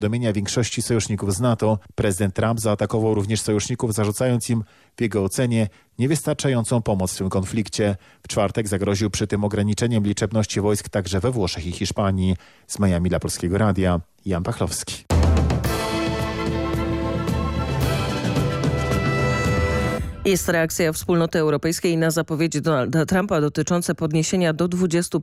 do mienia większości sojuszników z NATO. Prezydent Trump zaatakował również sojuszników, zarzucając im w jego ocenie niewystarczającą pomoc w tym konflikcie. W czwartek zagroził przy tym ograniczeniem liczebności wojsk także we Włoszech i Hiszpanii. Z Miami dla Polskiego Radia Jan Pachlowski. Jest reakcja Wspólnoty Europejskiej na zapowiedzi Donalda Trumpa dotyczące podniesienia do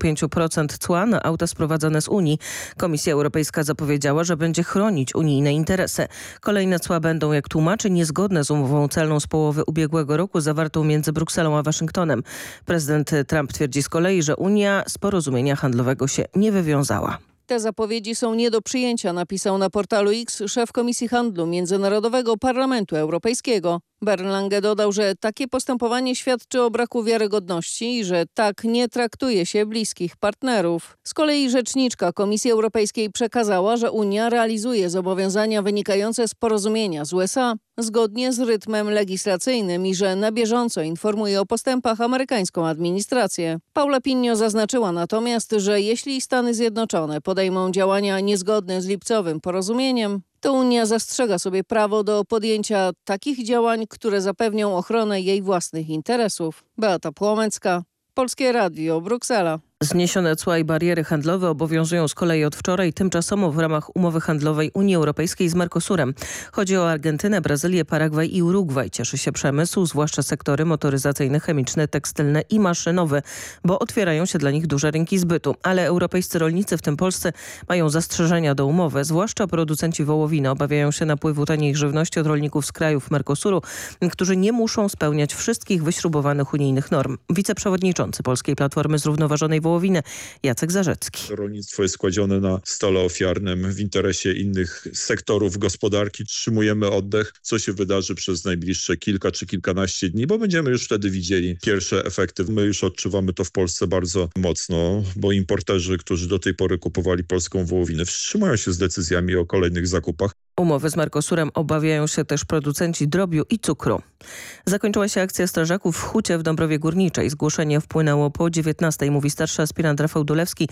25% cła na auta sprowadzane z Unii. Komisja Europejska zapowiedziała, że będzie chronić unijne interesy. Kolejne cła będą, jak tłumaczy, niezgodne z umową celną z połowy ubiegłego roku zawartą między Brukselą a Waszyngtonem. Prezydent Trump twierdzi z kolei, że Unia z porozumienia handlowego się nie wywiązała. Te zapowiedzi są nie do przyjęcia, napisał na portalu X szef Komisji Handlu Międzynarodowego Parlamentu Europejskiego. Bernd Lange dodał, że takie postępowanie świadczy o braku wiarygodności i że tak nie traktuje się bliskich partnerów. Z kolei rzeczniczka Komisji Europejskiej przekazała, że Unia realizuje zobowiązania wynikające z porozumienia z USA zgodnie z rytmem legislacyjnym i że na bieżąco informuje o postępach amerykańską administrację. Paula Pinho zaznaczyła natomiast, że jeśli Stany Zjednoczone podejmą działania niezgodne z lipcowym porozumieniem, to Unia zastrzega sobie prawo do podjęcia takich działań, które zapewnią ochronę jej własnych interesów. Beata Płomecka, Polskie Radio, Bruksela. Zniesione cła i bariery handlowe obowiązują z kolei od wczoraj tymczasowo w ramach umowy handlowej Unii Europejskiej z Mercosurem. Chodzi o Argentynę, Brazylię, Paragwaj i Urugwaj. Cieszy się przemysł, zwłaszcza sektory motoryzacyjne, chemiczne, tekstylne i maszynowe, bo otwierają się dla nich duże rynki zbytu. Ale europejscy rolnicy, w tym polscy, mają zastrzeżenia do umowy. Zwłaszcza producenci wołowiny obawiają się napływu taniej żywności od rolników z krajów Mercosuru, którzy nie muszą spełniać wszystkich wyśrubowanych unijnych norm. Wiceprzewodniczący Polskiej Platformy Zrównoważonej Wołowiny Jacek Zarzecki. Rolnictwo jest kładzione na stole ofiarnym w interesie innych sektorów gospodarki. Wstrzymujemy oddech, co się wydarzy przez najbliższe kilka czy kilkanaście dni, bo będziemy już wtedy widzieli pierwsze efekty. My już odczuwamy to w Polsce bardzo mocno, bo importerzy, którzy do tej pory kupowali polską wołowinę, wstrzymają się z decyzjami o kolejnych zakupach. Umowy z Mercosurem obawiają się też producenci drobiu i cukru. Zakończyła się akcja strażaków w Hucie w Dąbrowie Górniczej. Zgłoszenie wpłynęło po 19:00, mówi starszy aspirant Rafał Dulewski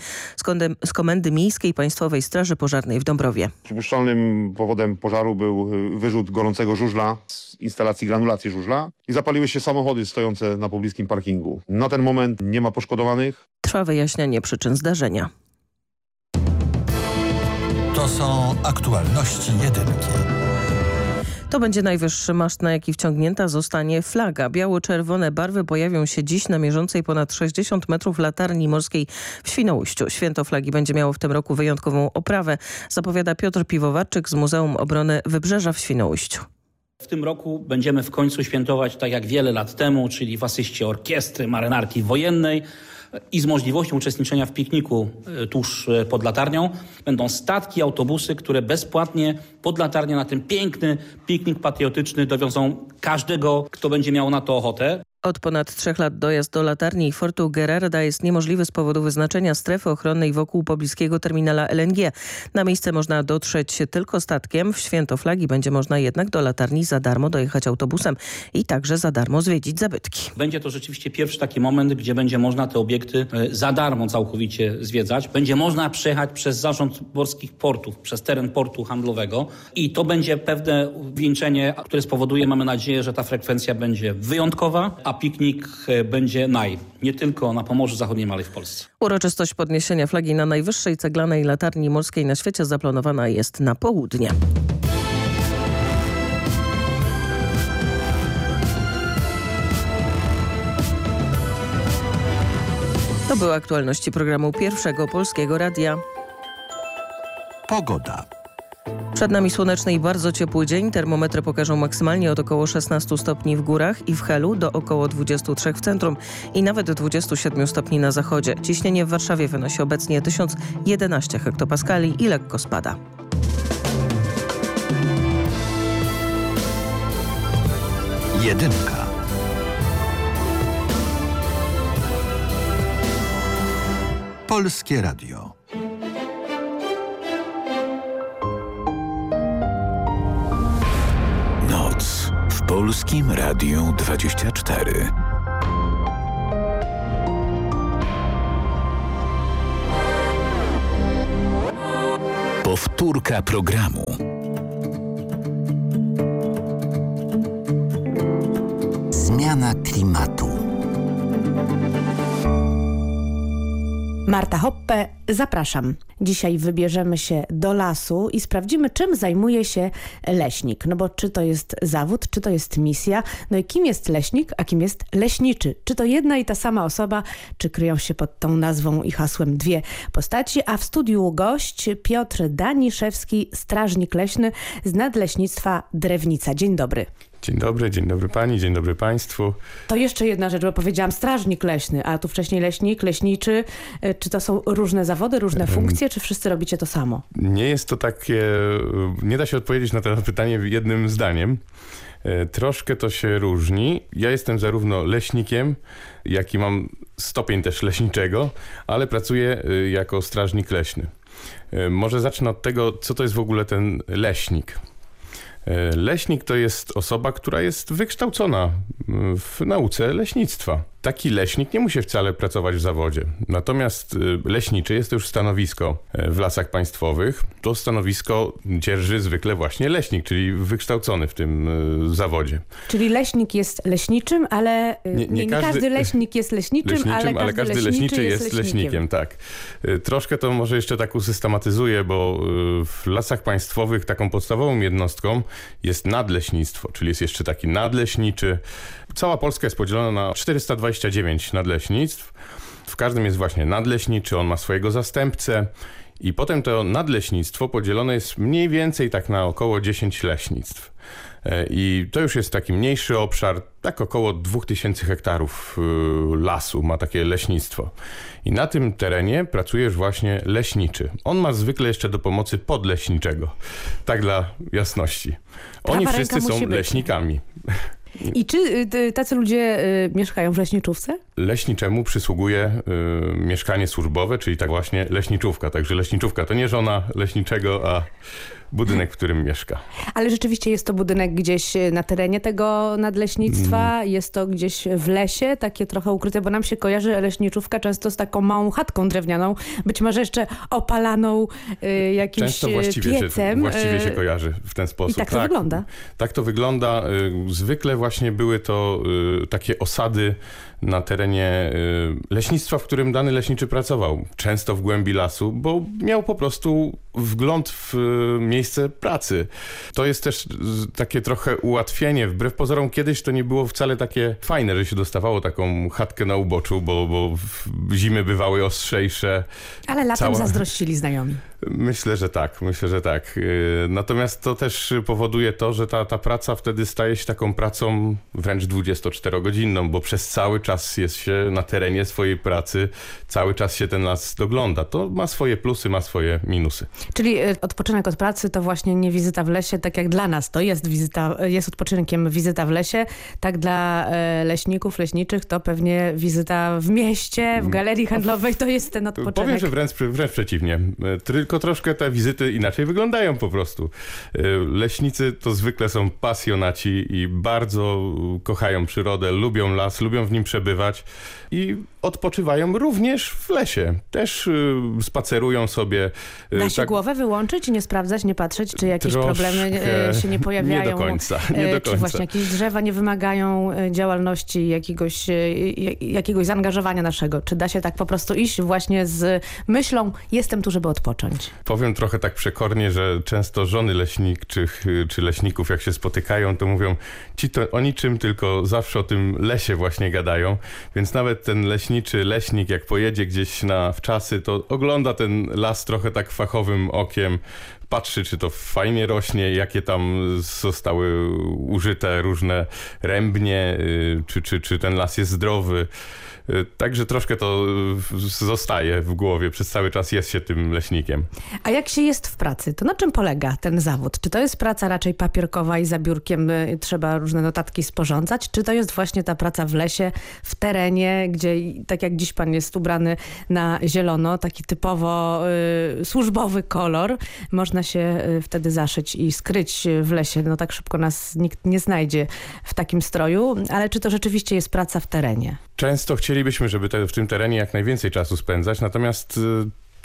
z Komendy Miejskiej Państwowej Straży Pożarnej w Dąbrowie. Przypuszczalnym powodem pożaru był wyrzut gorącego żużla z instalacji granulacji żużla i zapaliły się samochody stojące na pobliskim parkingu. Na ten moment nie ma poszkodowanych. Trwa wyjaśnianie przyczyn zdarzenia. To są aktualności jedynki. To będzie najwyższy maszt, na jaki wciągnięta zostanie flaga. Biało-czerwone barwy pojawią się dziś na mierzącej ponad 60 metrów latarni morskiej w Świnoujściu. Święto flagi będzie miało w tym roku wyjątkową oprawę, zapowiada Piotr Piwowarczyk z Muzeum Obrony Wybrzeża w Świnoujściu. W tym roku będziemy w końcu świętować tak jak wiele lat temu, czyli w asyście orkiestry marynarki wojennej i z możliwością uczestniczenia w pikniku tuż pod latarnią. Będą statki, autobusy, które bezpłatnie pod latarnią na ten piękny piknik patriotyczny dowiozą każdego, kto będzie miał na to ochotę. Od ponad 3 lat dojazd do latarni i fortu Gerarda jest niemożliwy z powodu wyznaczenia strefy ochronnej wokół pobliskiego terminala LNG. Na miejsce można dotrzeć tylko statkiem. W święto flagi będzie można jednak do latarni za darmo dojechać autobusem i także za darmo zwiedzić zabytki. Będzie to rzeczywiście pierwszy taki moment, gdzie będzie można te obiekty za darmo całkowicie zwiedzać. Będzie można przejechać przez zarząd morskich portów, przez teren portu handlowego i to będzie pewne wieńczenie, które spowoduje, mamy nadzieję, że ta frekwencja będzie wyjątkowa, a piknik będzie nie tylko na Pomorzu Zachodnim, ale i w Polsce. Uroczystość podniesienia flagi na najwyższej ceglanej latarni morskiej na świecie zaplanowana jest na południe. To były aktualności programu Pierwszego Polskiego Radia. Pogoda. Przed nami słoneczny i bardzo ciepły dzień. Termometry pokażą maksymalnie od około 16 stopni w górach i w Helu do około 23 w centrum i nawet 27 stopni na zachodzie. Ciśnienie w Warszawie wynosi obecnie 1011 hektopaskali i lekko spada. Jedynka. Polskie Radio. Noc w Polskim Radiu 24. Powtórka programu. Zmiana klimatu. Marta Hoppe, zapraszam. Dzisiaj wybierzemy się do lasu i sprawdzimy, czym zajmuje się leśnik. No bo czy to jest zawód, czy to jest misja? No i kim jest leśnik, a kim jest leśniczy? Czy to jedna i ta sama osoba, czy kryją się pod tą nazwą i hasłem dwie postaci? A w studiu gość Piotr Daniszewski, strażnik leśny z Nadleśnictwa Drewnica. Dzień dobry. Dzień dobry pani, dzień dobry państwu. To jeszcze jedna rzecz, bo powiedziałam strażnik leśny, a tu wcześniej leśnik, leśniczy. Czy to są różne zawody, różne funkcje, czy wszyscy robicie to samo? Nie jest to takie, nie da się odpowiedzieć na to pytanie jednym zdaniem. Troszkę to się różni. Ja jestem zarówno leśnikiem, jak i mam stopień też leśniczego, ale pracuję jako strażnik leśny. Może zacznę od tego, co to jest w ogóle ten leśnik. Leśnik to jest osoba, która jest wykształcona w nauce leśnictwa. Taki leśnik nie musi wcale pracować w zawodzie. Natomiast leśniczy jest to już stanowisko w Lasach Państwowych. To stanowisko dzierży zwykle właśnie leśnik, czyli wykształcony w tym zawodzie. Czyli leśnik jest leśniczym, ale nie każdy leśnik jest leśniczym, ale każdy leśniczy jest leśnikiem. Tak. Troszkę to może jeszcze tak usystematyzuję, bo w Lasach Państwowych taką podstawową jednostką jest nadleśnictwo, czyli jest jeszcze taki nadleśniczy. Cała Polska jest podzielona na 429 nadleśnictw. W każdym jest właśnie nadleśniczy, on ma swojego zastępcę i potem to nadleśnictwo podzielone jest mniej więcej tak na około 10 leśnictw. I to już jest taki mniejszy obszar, tak około 2000 hektarów lasu ma takie leśnictwo. I na tym terenie pracuje już właśnie leśniczy. On ma zwykle jeszcze do pomocy podleśniczego. Tak dla jasności. Oni wszyscy są leśnikami. I czy tacy ludzie mieszkają w leśniczówce? Leśniczemu przysługuje mieszkanie służbowe, czyli tak właśnie leśniczówka. Także leśniczówka to nie żona leśniczego, a budynek, w którym mieszka. Ale rzeczywiście jest to budynek gdzieś na terenie tego nadleśnictwa, jest to gdzieś w lesie, takie trochę ukryte, bo nam się kojarzy leśniczówka często z taką małą chatką drewnianą, być może jeszcze opalaną jakimś często piecem. Właściwie się kojarzy w ten sposób. I tak to wygląda. Tak to wygląda. Zwykle właśnie były to takie osady na terenie leśnictwa, w którym dany leśniczy pracował. Często w głębi lasu, bo miał po prostu wgląd w miejsce pracy. To jest też takie trochę ułatwienie. Wbrew pozorom kiedyś to nie było wcale takie fajne, że się dostawało taką chatkę na uboczu, bo zimy bywały ostrzejsze. Ale latem zazdrościli znajomi. Myślę, że tak. Natomiast to też powoduje to, że ta praca wtedy staje się taką pracą wręcz 24-godzinną, bo przez cały czas jest się na terenie swojej pracy, cały czas się ten las dogląda. To ma swoje plusy, ma swoje minusy. Czyli odpoczynek od pracy to właśnie nie wizyta w lesie, tak jak dla nas to jest odpoczynkiem wizyta w lesie, tak dla leśników, leśniczych to pewnie wizyta w mieście, w galerii handlowej to jest ten odpoczynek. Powiem, że wręcz przeciwnie. Tylko troszkę te wizyty inaczej wyglądają po prostu. Leśnicy to zwykle są pasjonaci i bardzo kochają przyrodę, lubią las, lubią w nim przebywać i odpoczywają również w lesie. Też spacerują sobie. Da się głowę wyłączyć i nie sprawdzać, nie patrzeć, czy jakieś problemy się nie pojawiają. Nie do końca. Czy właśnie jakieś drzewa nie wymagają działalności, jakiegoś zaangażowania naszego. Czy da się tak po prostu iść właśnie z myślą, jestem tu, żeby odpocząć. Powiem trochę tak przekornie, że często żony leśniczych czy leśników, jak się spotykają, to mówią, ci to o niczym, tylko zawsze o tym lesie właśnie gadają. Więc nawet ten leśnik, jak pojedzie gdzieś na wczasy, to ogląda ten las trochę tak fachowym okiem, patrzy, czy to fajnie rośnie, jakie tam zostały użyte różne rębnie, czy ten las jest zdrowy. Także troszkę to zostaje w głowie, przez cały czas jest się tym leśnikiem. A jak się jest w pracy, to na czym polega ten zawód? Czy to jest praca raczej papierkowa i za biurkiem trzeba różne notatki sporządzać? Czy to jest właśnie ta praca w lesie, w terenie, gdzie tak jak dziś pan jest ubrany na zielono, taki typowo służbowy kolor, można się wtedy zaszyć i skryć w lesie. No tak szybko nas nikt nie znajdzie w takim stroju, ale czy to rzeczywiście jest praca w terenie? Często chcielibyśmy, żeby w tym terenie jak najwięcej czasu spędzać, natomiast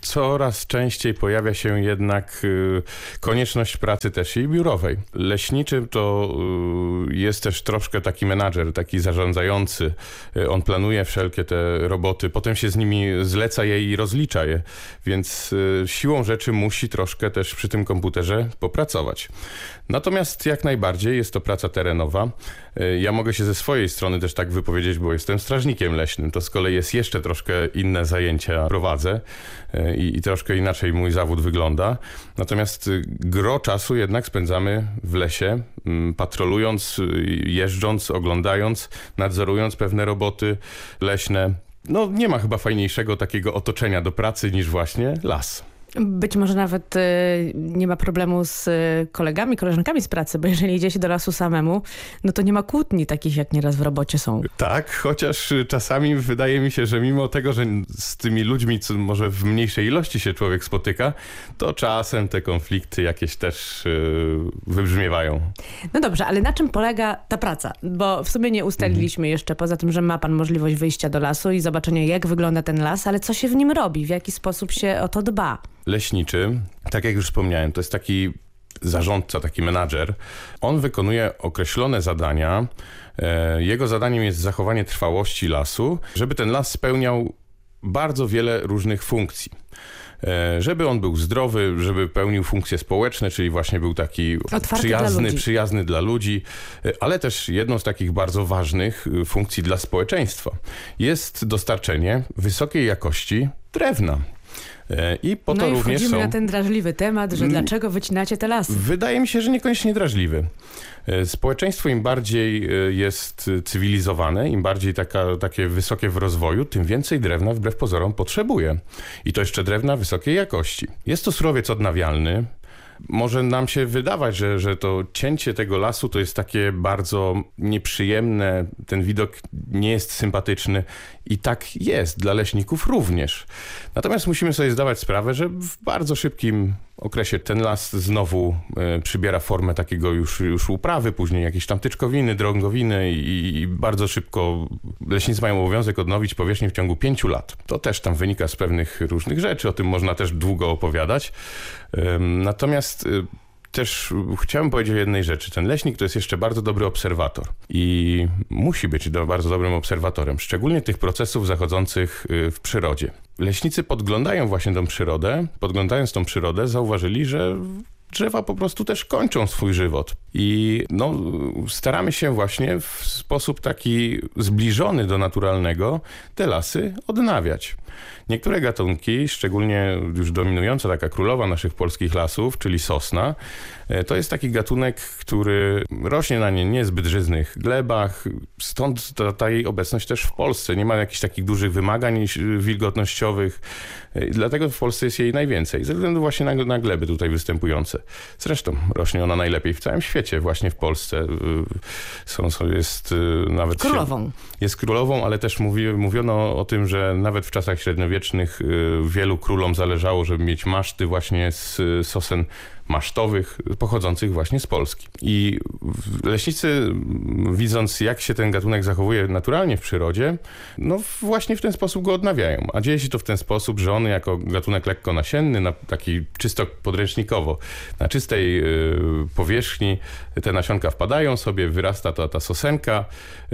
coraz częściej pojawia się jednak konieczność pracy też i biurowej. Leśniczy to jest też troszkę taki menadżer, taki zarządzający. On planuje wszelkie te roboty, potem się z nimi zleca je i rozlicza je, więc siłą rzeczy musi troszkę też przy tym komputerze popracować. Natomiast jak najbardziej jest to praca terenowa. Ja mogę się ze swojej strony też tak wypowiedzieć, bo jestem strażnikiem leśnym. To z kolei jest jeszcze troszkę inne zajęcia prowadzę i troszkę inaczej mój zawód wygląda. Natomiast gro czasu jednak spędzamy w lesie, patrolując, jeżdżąc, oglądając, nadzorując pewne roboty leśne. No nie ma chyba fajniejszego takiego otoczenia do pracy niż właśnie las. Być może nawet nie ma problemu z kolegami, koleżankami z pracy, bo jeżeli idzie się do lasu samemu, no to nie ma kłótni takich, jak nieraz w robocie są. Tak, chociaż czasami wydaje mi się, że mimo tego, że z tymi ludźmi co może w mniejszej ilości się człowiek spotyka, to czasem te konflikty jakieś też wybrzmiewają. No dobrze, ale na czym polega ta praca? Bo w sumie nie ustaliliśmy jeszcze, poza tym, że ma pan możliwość wyjścia do lasu i zobaczenia, jak wygląda ten las, ale co się w nim robi, w jaki sposób się o to dba? Leśniczy, tak jak już wspomniałem, to jest taki zarządca, taki menadżer. On wykonuje określone zadania. Jego zadaniem jest zachowanie trwałości lasu, żeby ten las spełniał bardzo wiele różnych funkcji. Żeby on był zdrowy, żeby pełnił funkcje społeczne, czyli właśnie był taki przyjazny dla ludzi, ale też jedną z takich bardzo ważnych funkcji dla społeczeństwa jest dostarczenie wysokiej jakości drewna. I po to również wchodzimy na ten drażliwy temat, że dlaczego wycinacie te lasy? Wydaje mi się, że niekoniecznie drażliwy. Społeczeństwo im bardziej jest cywilizowane, im bardziej takie wysokie w rozwoju, tym więcej drewna wbrew pozorom potrzebuje. I to jeszcze drewna wysokiej jakości. Jest to surowiec odnawialny. Może nam się wydawać, że to cięcie tego lasu to jest takie bardzo nieprzyjemne, ten widok nie jest sympatyczny i tak jest, dla leśników również. Natomiast musimy sobie zdawać sprawę, że w bardzo szybkim okresie ten las znowu przybiera formę takiego już uprawy, później jakieś tam tyczkowiny, drągowiny i bardzo szybko leśnicy mają obowiązek odnowić powierzchnię w ciągu 5 lat. To też tam wynika z pewnych różnych rzeczy, o tym można też długo opowiadać. Natomiast też chciałem powiedzieć o jednej rzeczy. Ten leśnik to jest jeszcze bardzo dobry obserwator i musi być bardzo dobrym obserwatorem, szczególnie tych procesów zachodzących w przyrodzie. Leśnicy podglądają właśnie tą przyrodę, podglądając tą przyrodę zauważyli, że drzewa po prostu też kończą swój żywot. I staramy się właśnie w sposób taki zbliżony do naturalnego te lasy odnawiać. Niektóre gatunki, szczególnie już dominująca taka królowa naszych polskich lasów, czyli sosna, to jest taki gatunek, który rośnie na niezbyt żyznych glebach, stąd ta jej obecność też w Polsce. Nie ma jakichś takich dużych wymagań wilgotnościowych, dlatego w Polsce jest jej najwięcej, ze względu właśnie na gleby tutaj występujące. Zresztą rośnie ona najlepiej w całym świecie, właśnie w Polsce. Jest nawet królową. Jest królową, ale też mówiono o tym, że nawet w czasach średniowiecznych wielu królom zależało, żeby mieć maszty właśnie z sosen masztowych pochodzących właśnie z Polski. I leśnicy, widząc jak się ten gatunek zachowuje naturalnie w przyrodzie, właśnie w ten sposób go odnawiają. A dzieje się to w ten sposób, że on jako gatunek lekko nasienny, taki czysto podręcznikowo, na czystej powierzchni te nasionka wpadają sobie, wyrasta ta sosenka,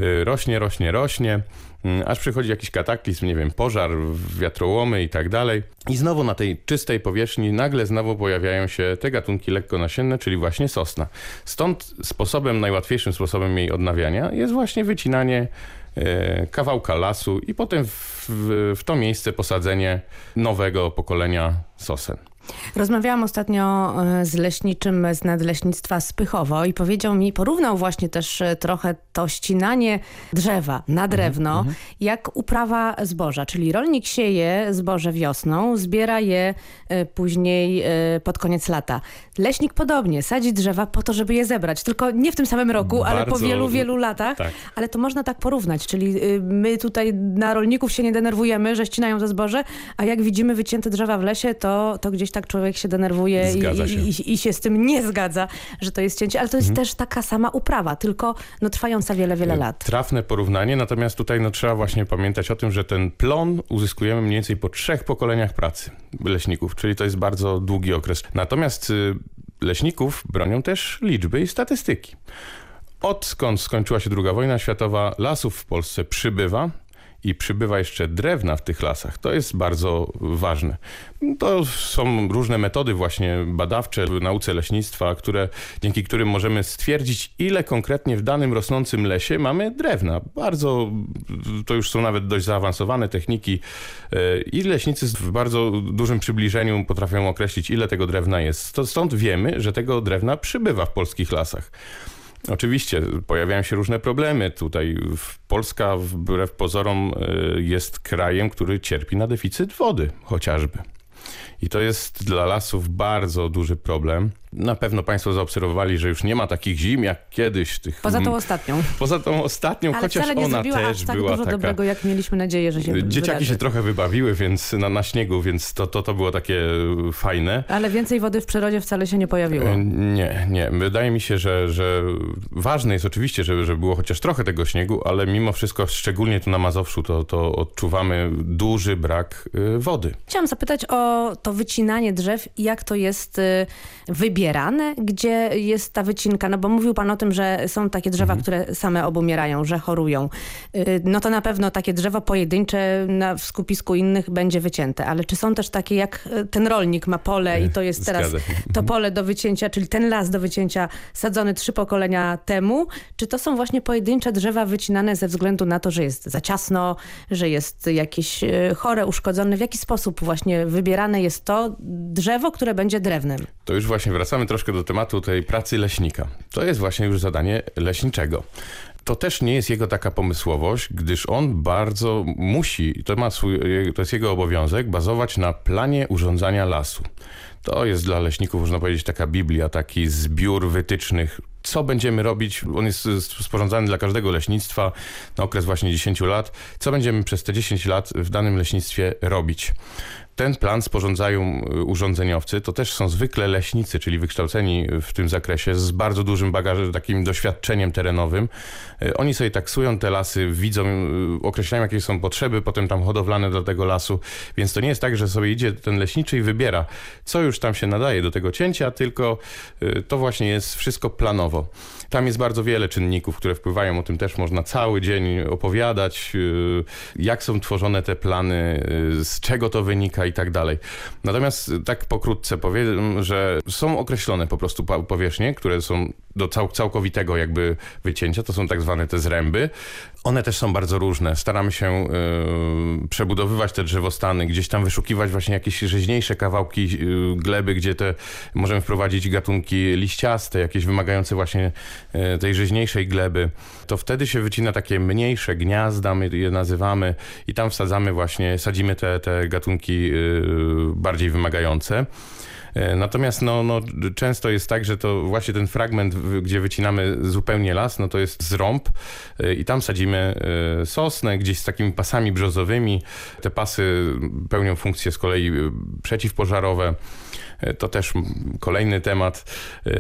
rośnie, aż przychodzi jakiś kataklizm, nie wiem, pożar, wiatrołomy i tak dalej. I znowu na tej czystej powierzchni nagle znowu pojawiają się te gatunki lekkonasienne, czyli właśnie sosna. Stąd najłatwiejszym sposobem jej odnawiania jest właśnie wycinanie kawałka lasu i potem w to miejsce posadzenie nowego pokolenia sosen. Rozmawiałam ostatnio z leśniczym z Nadleśnictwa Spychowo i porównał właśnie też trochę to ścinanie drzewa na drewno, jak uprawa zboża. Czyli rolnik sieje zboże wiosną, zbiera je później pod koniec lata. Leśnik podobnie, sadzi drzewa po to, żeby je zebrać. Tylko nie w tym samym roku, ale po wielu, wielu latach. Tak. Ale to można tak porównać. Czyli my tutaj na rolników się nie denerwujemy, że ścinają za zboże, a jak widzimy wycięte drzewa w lesie, to gdzieś tam tak człowiek się denerwuje i się z tym nie zgadza, że to jest cięcie, ale to jest też taka sama uprawa, tylko trwająca wiele, wiele lat. Trafne porównanie, natomiast tutaj trzeba właśnie pamiętać o tym, że ten plon uzyskujemy mniej więcej po 3 pokoleniach pracy leśników, czyli to jest bardzo długi okres. Natomiast leśników bronią też liczby i statystyki. Odkąd skończyła się II wojna światowa, lasów w Polsce przybywa i przybywa jeszcze drewna w tych lasach. To jest bardzo ważne. To są różne metody właśnie badawcze w nauce leśnictwa, dzięki którym możemy stwierdzić, ile konkretnie w danym rosnącym lesie mamy drewna. To już są nawet dość zaawansowane techniki i leśnicy w bardzo dużym przybliżeniu potrafią określić, ile tego drewna jest. Stąd wiemy, że tego drewna przybywa w polskich lasach. Oczywiście pojawiają się różne problemy. Tutaj Polska wbrew pozorom jest krajem, który cierpi na deficyt wody chociażby. I to jest dla lasów bardzo duży problem. Na pewno państwo zaobserwowali, że już nie ma takich zim jak kiedyś. Poza tą ostatnią. Ale chociaż wcale nie ona też tak była dużo taka... dobrego, jak mieliśmy nadzieję, że się Dzieciaki wydarzy. się trochę wybawiły więc na śniegu, więc to było takie fajne. Ale więcej wody w przyrodzie wcale się nie pojawiło. Nie. Wydaje mi się, że ważne jest oczywiście, żeby było chociaż trochę tego śniegu, ale mimo wszystko, szczególnie tu na Mazowszu, to odczuwamy duży brak wody. Chciałam zapytać o to wycinanie drzew. Jak to jest wybierane? Gdzie jest ta wycinka? No bo mówił pan o tym, że są takie drzewa, które same obumierają, że chorują. No to na pewno takie drzewo pojedyncze w skupisku innych będzie wycięte. Ale czy są też takie, jak ten rolnik ma pole i to jest teraz to pole do wycięcia, czyli ten las do wycięcia sadzony 3 pokolenia temu? Czy to są właśnie pojedyncze drzewa wycinane ze względu na to, że jest za ciasno, że jest jakieś chore, uszkodzone? W jaki sposób właśnie wybierane jest to drzewo, które będzie drewnem? To już właśnie wracamy troszkę do tematu tej pracy leśnika. To jest właśnie już zadanie leśniczego. To też nie jest jego taka pomysłowość, gdyż on bardzo musi, to jest jego obowiązek, bazować na planie urządzania lasu. To jest dla leśników, można powiedzieć, taka Biblia, taki zbiór wytycznych, co będziemy robić. On jest sporządzany dla każdego leśnictwa na okres właśnie 10 lat. Co będziemy przez te 10 lat w danym leśnictwie robić. Ten plan sporządzają urządzeniowcy, to też są zwykle leśnicy, czyli wykształceni w tym zakresie, z bardzo dużym bagażem, takim doświadczeniem terenowym. Oni sobie taksują te lasy, widzą, określają, jakie są potrzeby, potem tam hodowlane do tego lasu, więc to nie jest tak, że sobie idzie ten leśniczy i wybiera, co już tam się nadaje do tego cięcia, tylko to właśnie jest wszystko planowo. Tam jest bardzo wiele czynników, które wpływają, o tym też można cały dzień opowiadać, jak są tworzone te plany, z czego to wynika i tak dalej. Natomiast tak pokrótce powiem, że są określone po prostu powierzchnie, które są do całkowitego jakby wycięcia, to są tak zwane te zręby. One też są bardzo różne. Staramy się przebudowywać te drzewostany, gdzieś tam wyszukiwać właśnie jakieś rzeźniejsze kawałki gleby, gdzie możemy wprowadzić gatunki liściaste, jakieś wymagające właśnie tej rzeźniejszej gleby. To wtedy się wycina takie mniejsze gniazda, my je nazywamy i tam sadzimy te gatunki bardziej wymagające. Natomiast często jest tak, że to właśnie ten fragment, gdzie wycinamy zupełnie las, to jest zrąb i tam sadzimy sosnę gdzieś z takimi pasami brzozowymi. Te pasy pełnią funkcje z kolei przeciwpożarowe. To też kolejny temat.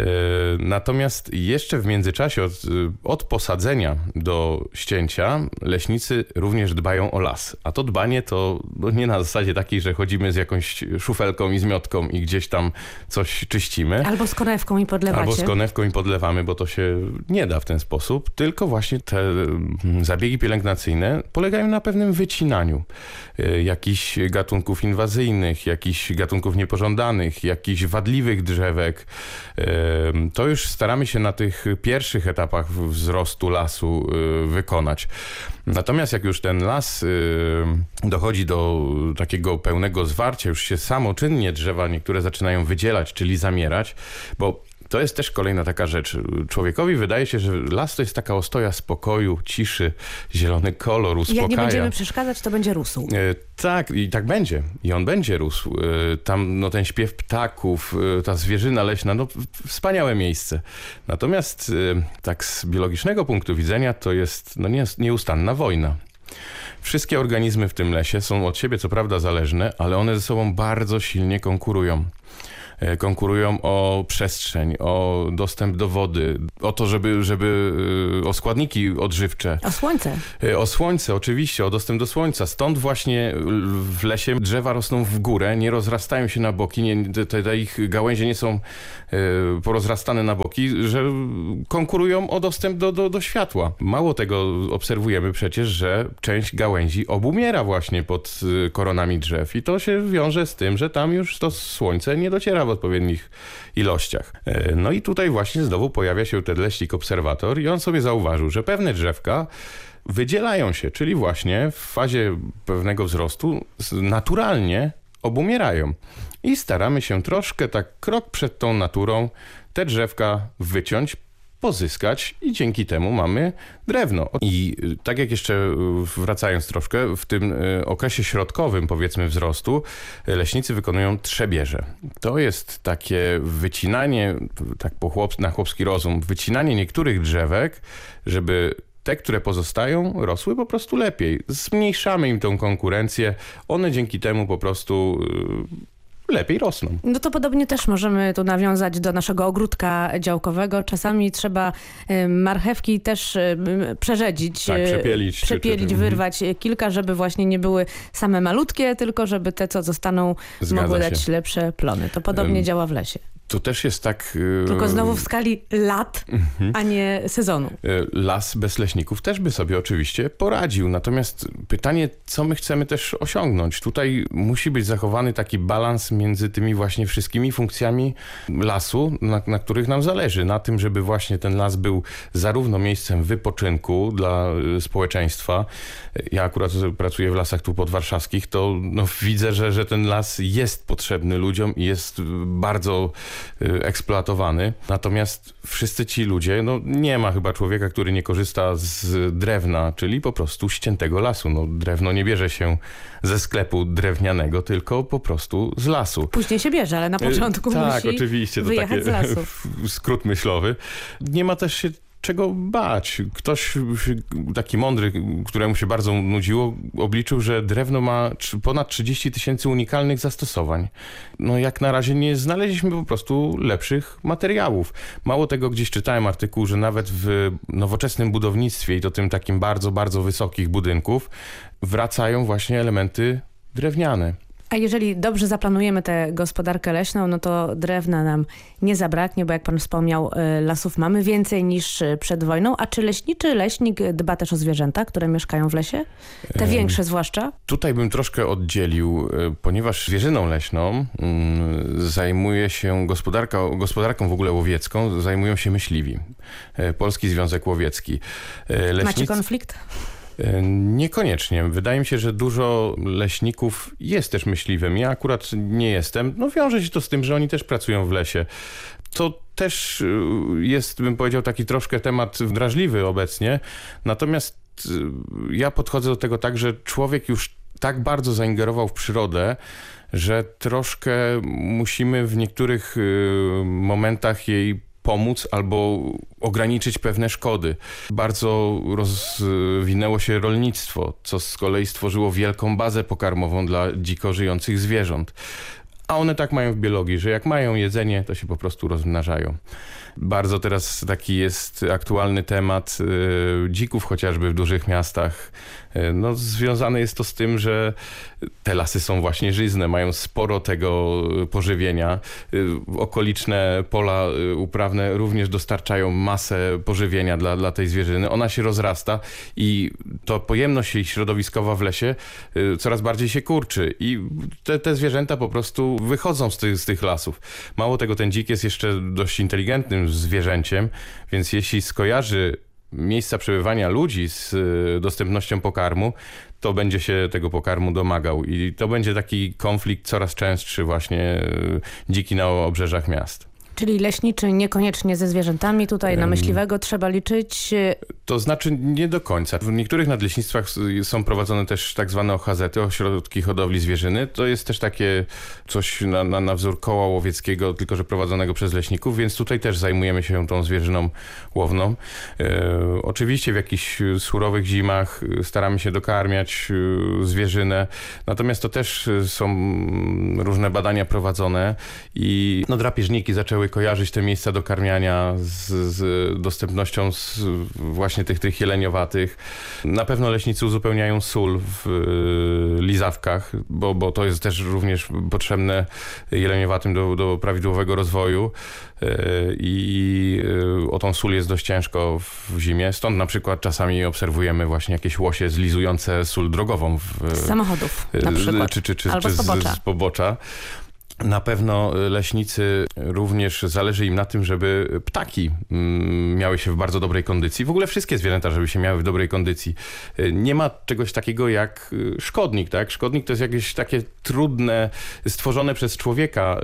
Natomiast jeszcze w międzyczasie od posadzenia do ścięcia leśnicy również dbają o las. A to dbanie to nie na zasadzie takiej, że chodzimy z jakąś szufelką i zmiotką i gdzieś tam coś czyścimy. Albo z konewką i podlewacie. Albo z konewką i podlewamy, bo to się nie da w ten sposób. Tylko właśnie te zabiegi pielęgnacyjne polegają na pewnym wycinaniu jakichś gatunków inwazyjnych, jakichś gatunków niepożądanych, jakichś wadliwych drzewek. To już staramy się na tych pierwszych etapach wzrostu lasu wykonać. Natomiast jak już ten las dochodzi do takiego pełnego zwarcia, już się samoczynnie drzewa niektóre zaczynają wydzielać, czyli zamierać, bo to jest też kolejna taka rzecz. Człowiekowi wydaje się, że las to jest taka ostoja spokoju, ciszy, zielony kolor, uspokaja. Jak nie będziemy przeszkadzać, to będzie rósł. Tak, i tak będzie. I on będzie rósł. Tam ten śpiew ptaków, ta zwierzyna leśna, wspaniałe miejsce. Natomiast tak z biologicznego punktu widzenia to jest nieustanna wojna. Wszystkie organizmy w tym lesie są od siebie co prawda zależne, ale one ze sobą bardzo silnie konkurują. konkurują o przestrzeń, o dostęp do wody, o to, o składniki odżywcze. O słońce. O słońce, oczywiście, o dostęp do słońca. Stąd właśnie w lesie drzewa rosną w górę, nie rozrastają się na boki, te ich gałęzie nie są porozrastane na boki, że konkurują o dostęp do światła. Mało tego, obserwujemy przecież, że część gałęzi obumiera właśnie pod koronami drzew i to się wiąże z tym, że tam już to słońce nie dociera w odpowiednich ilościach. No i tutaj właśnie znowu pojawia się ten leśnik obserwator i on sobie zauważył, że pewne drzewka wydzielają się, czyli właśnie w fazie pewnego wzrostu naturalnie obumierają. I staramy się troszkę tak krok przed tą naturą te drzewka wyciąć, pozyskać i dzięki temu mamy drewno. I tak jak jeszcze wracając troszkę, w tym okresie środkowym, powiedzmy, wzrostu, leśnicy wykonują trzebieże. To jest takie wycinanie, tak na chłopski rozum, wycinanie niektórych drzewek, żeby te, które pozostają, rosły po prostu lepiej. Zmniejszamy im tą konkurencję. One dzięki temu po prostu lepiej rosną. No to podobnie też możemy tu nawiązać do naszego ogródka działkowego. Czasami trzeba marchewki też przerzedzić. Tak, przepielić, wyrwać kilka, żeby właśnie nie były same malutkie, tylko żeby te, co zostaną, mogły dać lepsze plony. To podobnie działa w lesie. To też jest tak... Tylko znowu w skali lat, a nie sezonu. Las bez leśników też by sobie oczywiście poradził. Natomiast pytanie, co my chcemy też osiągnąć? Tutaj musi być zachowany taki balans między tymi właśnie wszystkimi funkcjami lasu, na których nam zależy. Na tym, żeby właśnie ten las był zarówno miejscem wypoczynku dla społeczeństwa. Ja akurat pracuję w lasach tu podwarszawskich, to widzę, że ten las jest potrzebny ludziom i jest bardzo eksploatowany. Natomiast wszyscy ci ludzie, nie ma chyba człowieka, który nie korzysta z drewna, czyli po prostu ściętego lasu. Drewno nie bierze się ze sklepu drewnianego, tylko po prostu z lasu. Później się bierze, ale na początku musi oczywiście, wyjechać z lasu. Skrót myślowy. Nie ma też się czego bać. Ktoś taki mądry, któremu się bardzo nudziło, obliczył, że drewno ma ponad 30 000 unikalnych zastosowań. Jak na razie nie znaleźliśmy po prostu lepszych materiałów. Mało tego, gdzieś czytałem artykuł, że nawet w nowoczesnym budownictwie i to tym takim bardzo, bardzo wysokich budynków wracają właśnie elementy drewniane. A jeżeli dobrze zaplanujemy tę gospodarkę leśną, to drewna nam nie zabraknie, bo jak pan wspomniał, lasów mamy więcej niż przed wojną. A czy leśnik dba też o zwierzęta, które mieszkają w lesie? Te większe zwłaszcza? Tutaj bym troszkę oddzielił, ponieważ zwierzyną leśną zajmuje się gospodarką w ogóle łowiecką, zajmują się myśliwi. Polski Związek Łowiecki. Macie konflikt? Niekoniecznie. Wydaje mi się, że dużo leśników jest też myśliwym. Ja akurat nie jestem. Wiąże się to z tym, że oni też pracują w lesie. To też jest, bym powiedział, taki troszkę temat drażliwy obecnie. Natomiast ja podchodzę do tego tak, że człowiek już tak bardzo zaingerował w przyrodę, że troszkę musimy w niektórych momentach jej pomóc albo ograniczyć pewne szkody. Bardzo rozwinęło się rolnictwo, co z kolei stworzyło wielką bazę pokarmową dla dziko żyjących zwierząt. A one tak mają w biologii, że jak mają jedzenie, to się po prostu rozmnażają. Bardzo teraz taki jest aktualny temat dzików chociażby w dużych miastach. Związane jest to z tym, że te lasy są właśnie żyzne, mają sporo tego pożywienia. Okoliczne pola uprawne również dostarczają masę pożywienia dla tej zwierzyny. Ona się rozrasta i to pojemność jej środowiskowa w lesie coraz bardziej się kurczy i te zwierzęta po prostu wychodzą z tych lasów. Mało tego, ten dzik jest jeszcze dość inteligentnym zwierzęciem, więc jeśli skojarzy miejsca przebywania ludzi z dostępnością pokarmu, to będzie się tego pokarmu domagał i to będzie taki konflikt coraz częstszy właśnie dziki na obrzeżach miast. Czyli leśniczy niekoniecznie ze zwierzętami. Tutaj na myśliwego trzeba liczyć. To znaczy nie do końca. W niektórych nadleśnictwach są prowadzone też tak zwane OHZ-y, ośrodki hodowli zwierzyny. To jest też takie coś na wzór koła łowieckiego, tylko że prowadzonego przez leśników, więc tutaj też zajmujemy się tą zwierzyną łowną. Oczywiście w jakichś surowych zimach staramy się dokarmiać zwierzynę, natomiast to też są różne badania prowadzone i drapieżniki zaczęły kojarzyć te miejsca dokarmiania z dostępnością właśnie tych jeleniowatych. Na pewno leśnicy uzupełniają sól w lizawkach, bo to jest też również potrzebne jeleniowatym do prawidłowego rozwoju i o tą sól jest dość ciężko w zimie. Stąd na przykład czasami obserwujemy właśnie jakieś łosie zlizujące sól drogową z samochodów na przykład, albo z pobocza. Na pewno leśnicy również zależy im na tym, żeby ptaki miały się w bardzo dobrej kondycji. W ogóle wszystkie zwierzęta, żeby się miały w dobrej kondycji. Nie ma czegoś takiego jak szkodnik, tak? Szkodnik to jest jakieś takie trudne, stworzone przez człowieka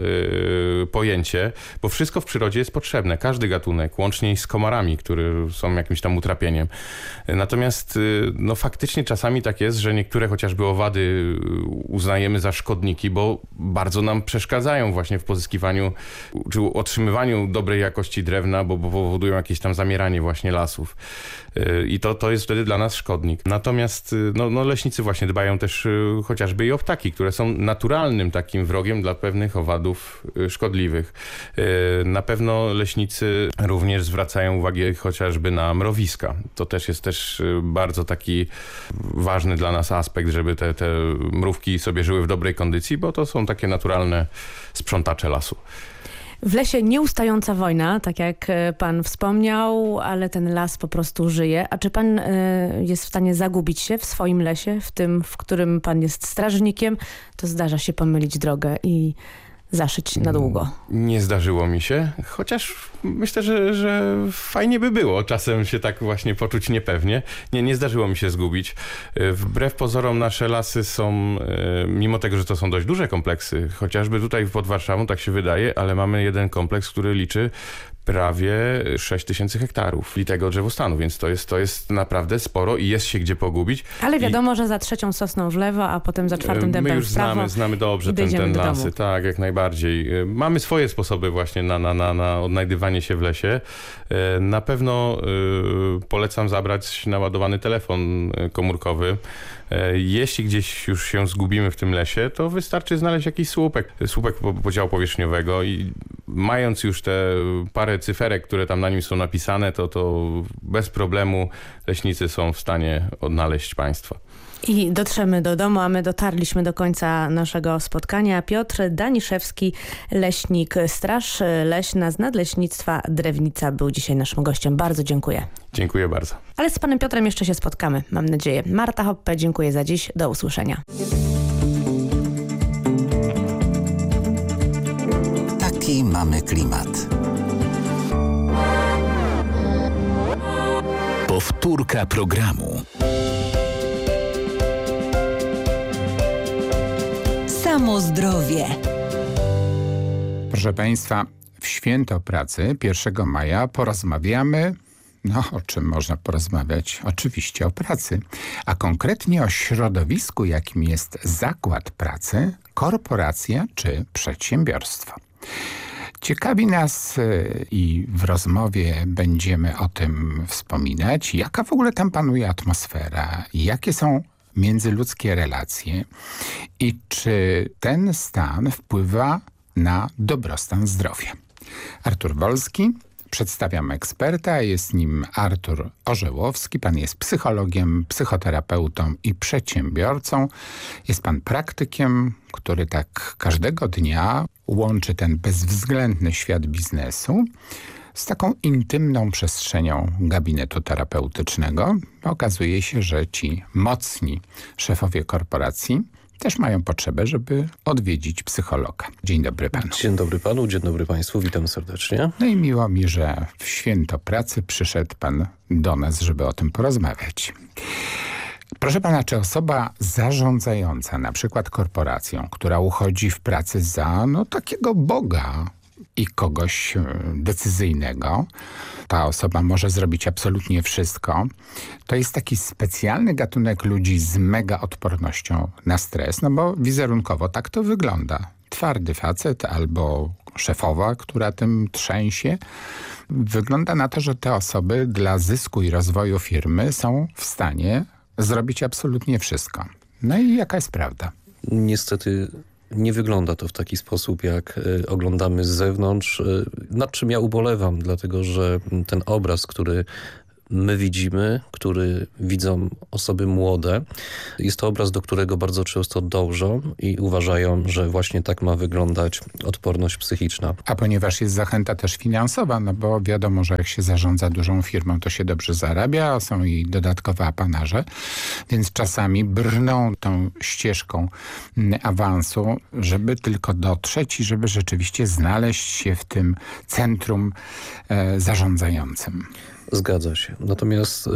pojęcie, bo wszystko w przyrodzie jest potrzebne. Każdy gatunek, łącznie z komarami, które są jakimś tam utrapieniem. Natomiast faktycznie czasami tak jest, że niektóre chociażby owady uznajemy za szkodniki, bo bardzo nam przeszkadzają właśnie w pozyskiwaniu czy otrzymywaniu dobrej jakości drewna, bo powodują jakieś tam zamieranie właśnie lasów. I to jest wtedy dla nas szkodnik. Natomiast leśnicy właśnie dbają też chociażby i o ptaki, które są naturalnym takim wrogiem dla pewnych owadów szkodliwych. Na pewno leśnicy również zwracają uwagę chociażby na mrowiska. To też jest bardzo taki ważny dla nas aspekt, żeby te mrówki sobie żyły w dobrej kondycji, bo to są takie naturalne sprzątacze lasu. W lesie nieustająca wojna, tak jak pan wspomniał, ale ten las po prostu żyje. A czy pan jest w stanie zagubić się w swoim lesie, w tym, w którym pan jest strażnikiem? To zdarza się pomylić drogę i zaszyć na długo. Nie zdarzyło mi się, chociaż myślę, że fajnie by było czasem się tak właśnie poczuć niepewnie. Nie zdarzyło mi się zgubić. Wbrew pozorom nasze lasy są, mimo tego, że to są dość duże kompleksy, chociażby tutaj pod Warszawą, tak się wydaje, ale mamy jeden kompleks, który liczy prawie 6000 hektarów litego drzewostanu, więc to jest naprawdę sporo i jest się gdzie pogubić. Ale wiadomo, że za 3. sosną w lewo, a potem za 4. dębem my już w prawo. znamy dobrze ten lasy, tak, jak najbardziej. Mamy swoje sposoby właśnie na odnajdywanie się w lesie. Na pewno polecam zabrać naładowany telefon komórkowy. Jeśli gdzieś już się zgubimy w tym lesie, to wystarczy znaleźć jakiś słupek podziału powierzchniowego i mając już te parę cyferek, które tam na nim są napisane, to bez problemu leśnicy są w stanie odnaleźć państwa. I dotrzemy do domu, a my dotarliśmy do końca naszego spotkania. Piotr Daniszewski, leśnik, Straż Leśna z Nadleśnictwa Drewnica był dzisiaj naszym gościem. Bardzo dziękuję. Dziękuję bardzo. Ale z panem Piotrem jeszcze się spotkamy, mam nadzieję. Marta Hoppe, dziękuję za dziś. Do usłyszenia. Taki mamy klimat. Powtórka programu. Samo zdrowie. Proszę Państwa, w święto pracy 1 maja porozmawiamy, o czym można porozmawiać? Oczywiście o pracy, a konkretnie o środowisku, jakim jest zakład pracy, korporacja czy przedsiębiorstwo. Ciekawi nas i w rozmowie będziemy o tym wspominać, jaka w ogóle tam panuje atmosfera, jakie są międzyludzkie relacje i czy ten stan wpływa na dobrostan zdrowia. Artur Wolski, przedstawiam eksperta, jest nim Artur Orzełowski. Pan jest psychologiem, psychoterapeutą i przedsiębiorcą. Jest pan praktykiem, który tak każdego dnia łączy ten bezwzględny świat biznesu z taką intymną przestrzenią gabinetu terapeutycznego. Okazuje się, że ci mocni szefowie korporacji też mają potrzebę, żeby odwiedzić psychologa. Dzień dobry panu. Dzień dobry panu, dzień dobry państwu, witam serdecznie. No i miło mi, że w święto pracy przyszedł pan do nas, żeby o tym porozmawiać. Proszę pana, czy osoba zarządzająca na przykład korporacją, która uchodzi w pracy za takiego boga, i kogoś decyzyjnego. Ta osoba może zrobić absolutnie wszystko. To jest taki specjalny gatunek ludzi z mega odpornością na stres, no bo wizerunkowo tak to wygląda. Twardy facet albo szefowa, która tym trzęsie. Wygląda na to, że te osoby dla zysku i rozwoju firmy są w stanie zrobić absolutnie wszystko. No i jaka jest prawda? Niestety nie wygląda to w taki sposób, jak oglądamy z zewnątrz, nad czym ja ubolewam, dlatego że ten obraz, który my widzimy, który widzą osoby młode, jest to obraz, do którego bardzo często dążą i uważają, że właśnie tak ma wyglądać odporność psychiczna. A ponieważ jest zachęta też finansowa, no bo wiadomo, że jak się zarządza dużą firmą, to się dobrze zarabia, a są i dodatkowe apanarze, więc czasami brną tą ścieżką awansu, żeby tylko dotrzeć i żeby rzeczywiście znaleźć się w tym centrum zarządzającym. Zgadza się. Natomiast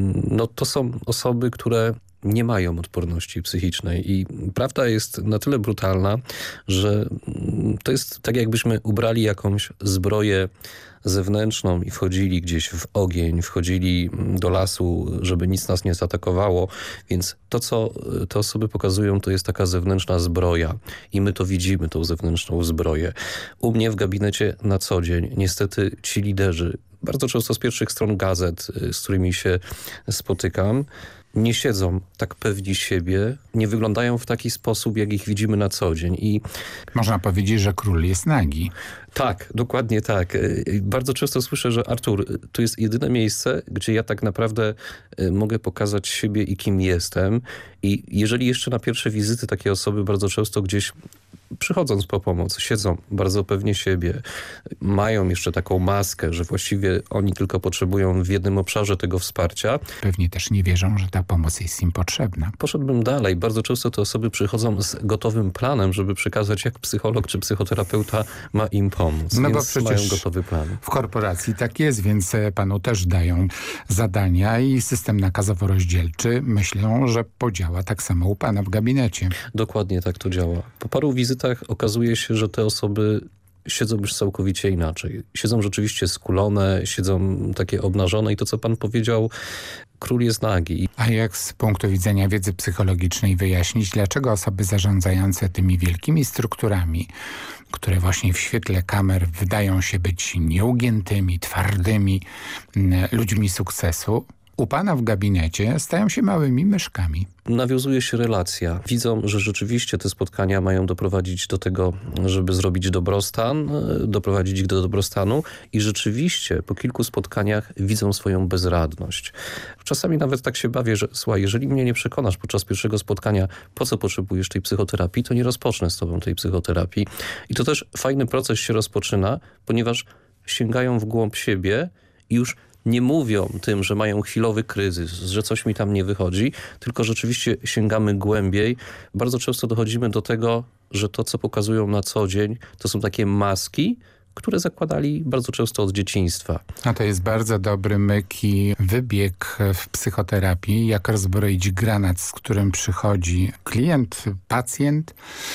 to są osoby, które nie mają odporności psychicznej i prawda jest na tyle brutalna, że to jest tak, jakbyśmy ubrali jakąś zbroję zewnętrzną i wchodzili gdzieś w ogień, wchodzili do lasu, żeby nic nas nie zaatakowało. Więc to, co te osoby pokazują, to jest taka zewnętrzna zbroja i my to widzimy, tą zewnętrzną zbroję. U mnie w gabinecie na co dzień niestety ci liderzy, bardzo często z pierwszych stron gazet, z którymi się spotykam, nie siedzą tak pewni siebie, nie wyglądają w taki sposób, jak ich widzimy na co dzień. I można powiedzieć, że król jest nagi. Tak, dokładnie tak. Bardzo często słyszę, że Artur, to jest jedyne miejsce, gdzie ja tak naprawdę mogę pokazać siebie i kim jestem. I jeżeli jeszcze na pierwsze wizyty takie osoby bardzo często gdzieś przychodząc po pomoc, siedzą bardzo pewnie siebie, mają jeszcze taką maskę, że właściwie oni tylko potrzebują w jednym obszarze tego wsparcia. Pewnie też nie wierzą, że ta pomoc jest im potrzebna. Poszedłbym dalej. Bardzo często te osoby przychodzą z gotowym planem, żeby przekazać, jak psycholog czy psychoterapeuta ma im pomóc. No więc bo przecież mają gotowy plan. W korporacji tak jest, więc panu też dają zadania i system nakazowo-rozdzielczy myślą, że podziała tak samo u pana w gabinecie. Dokładnie tak to działa. Po paru wizytach okazuje się, że te osoby siedzą już całkowicie inaczej. Siedzą rzeczywiście skulone, siedzą takie obnażone i to, co pan powiedział, król jest nagi. A jak z punktu widzenia wiedzy psychologicznej wyjaśnić, dlaczego osoby zarządzające tymi wielkimi strukturami, które właśnie w świetle kamer wydają się być nieugiętymi, twardymi ludźmi sukcesu, u pana w gabinecie stają się małymi myszkami? Nawiązuje się relacja. Widzą, że rzeczywiście te spotkania mają doprowadzić do tego, żeby zrobić dobrostan, doprowadzić ich do dobrostanu i rzeczywiście po kilku spotkaniach widzą swoją bezradność. Czasami nawet tak się bawię, że słuchaj, jeżeli mnie nie przekonasz podczas pierwszego spotkania, po co potrzebujesz tej psychoterapii, to nie rozpocznę z tobą tej psychoterapii. I to też fajny proces się rozpoczyna, ponieważ sięgają w głąb siebie i już nie mówią tym, że mają chwilowy kryzys, że coś mi tam nie wychodzi, tylko rzeczywiście sięgamy głębiej. Bardzo często dochodzimy do tego, że to, co pokazują na co dzień, to są takie maski, które zakładali bardzo często od dzieciństwa. A to jest bardzo dobry myk i wybieg w psychoterapii, jak rozbroić granat, z którym przychodzi klient, pacjent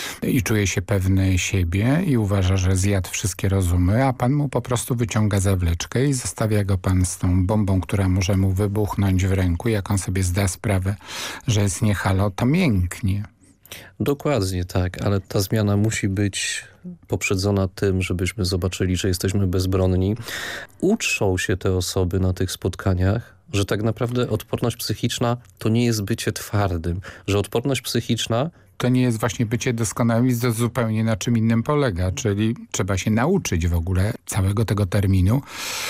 i czuje się pewny siebie i uważa, że zjadł wszystkie rozumy, a pan mu po prostu wyciąga zawleczkę i zostawia go pan z tą bombą, która może mu wybuchnąć w ręku. Jak on sobie zda sprawę, że jest nie halo, to mięknie. Dokładnie tak, ale ta zmiana musi być poprzedzona tym, żebyśmy zobaczyli, że jesteśmy bezbronni. Uczą się te osoby na tych spotkaniach, że tak naprawdę odporność psychiczna to nie jest bycie twardym, że odporność psychiczna to nie jest właśnie bycie doskonałym i to zupełnie na czym innym polega, czyli trzeba się nauczyć w ogóle całego tego terminu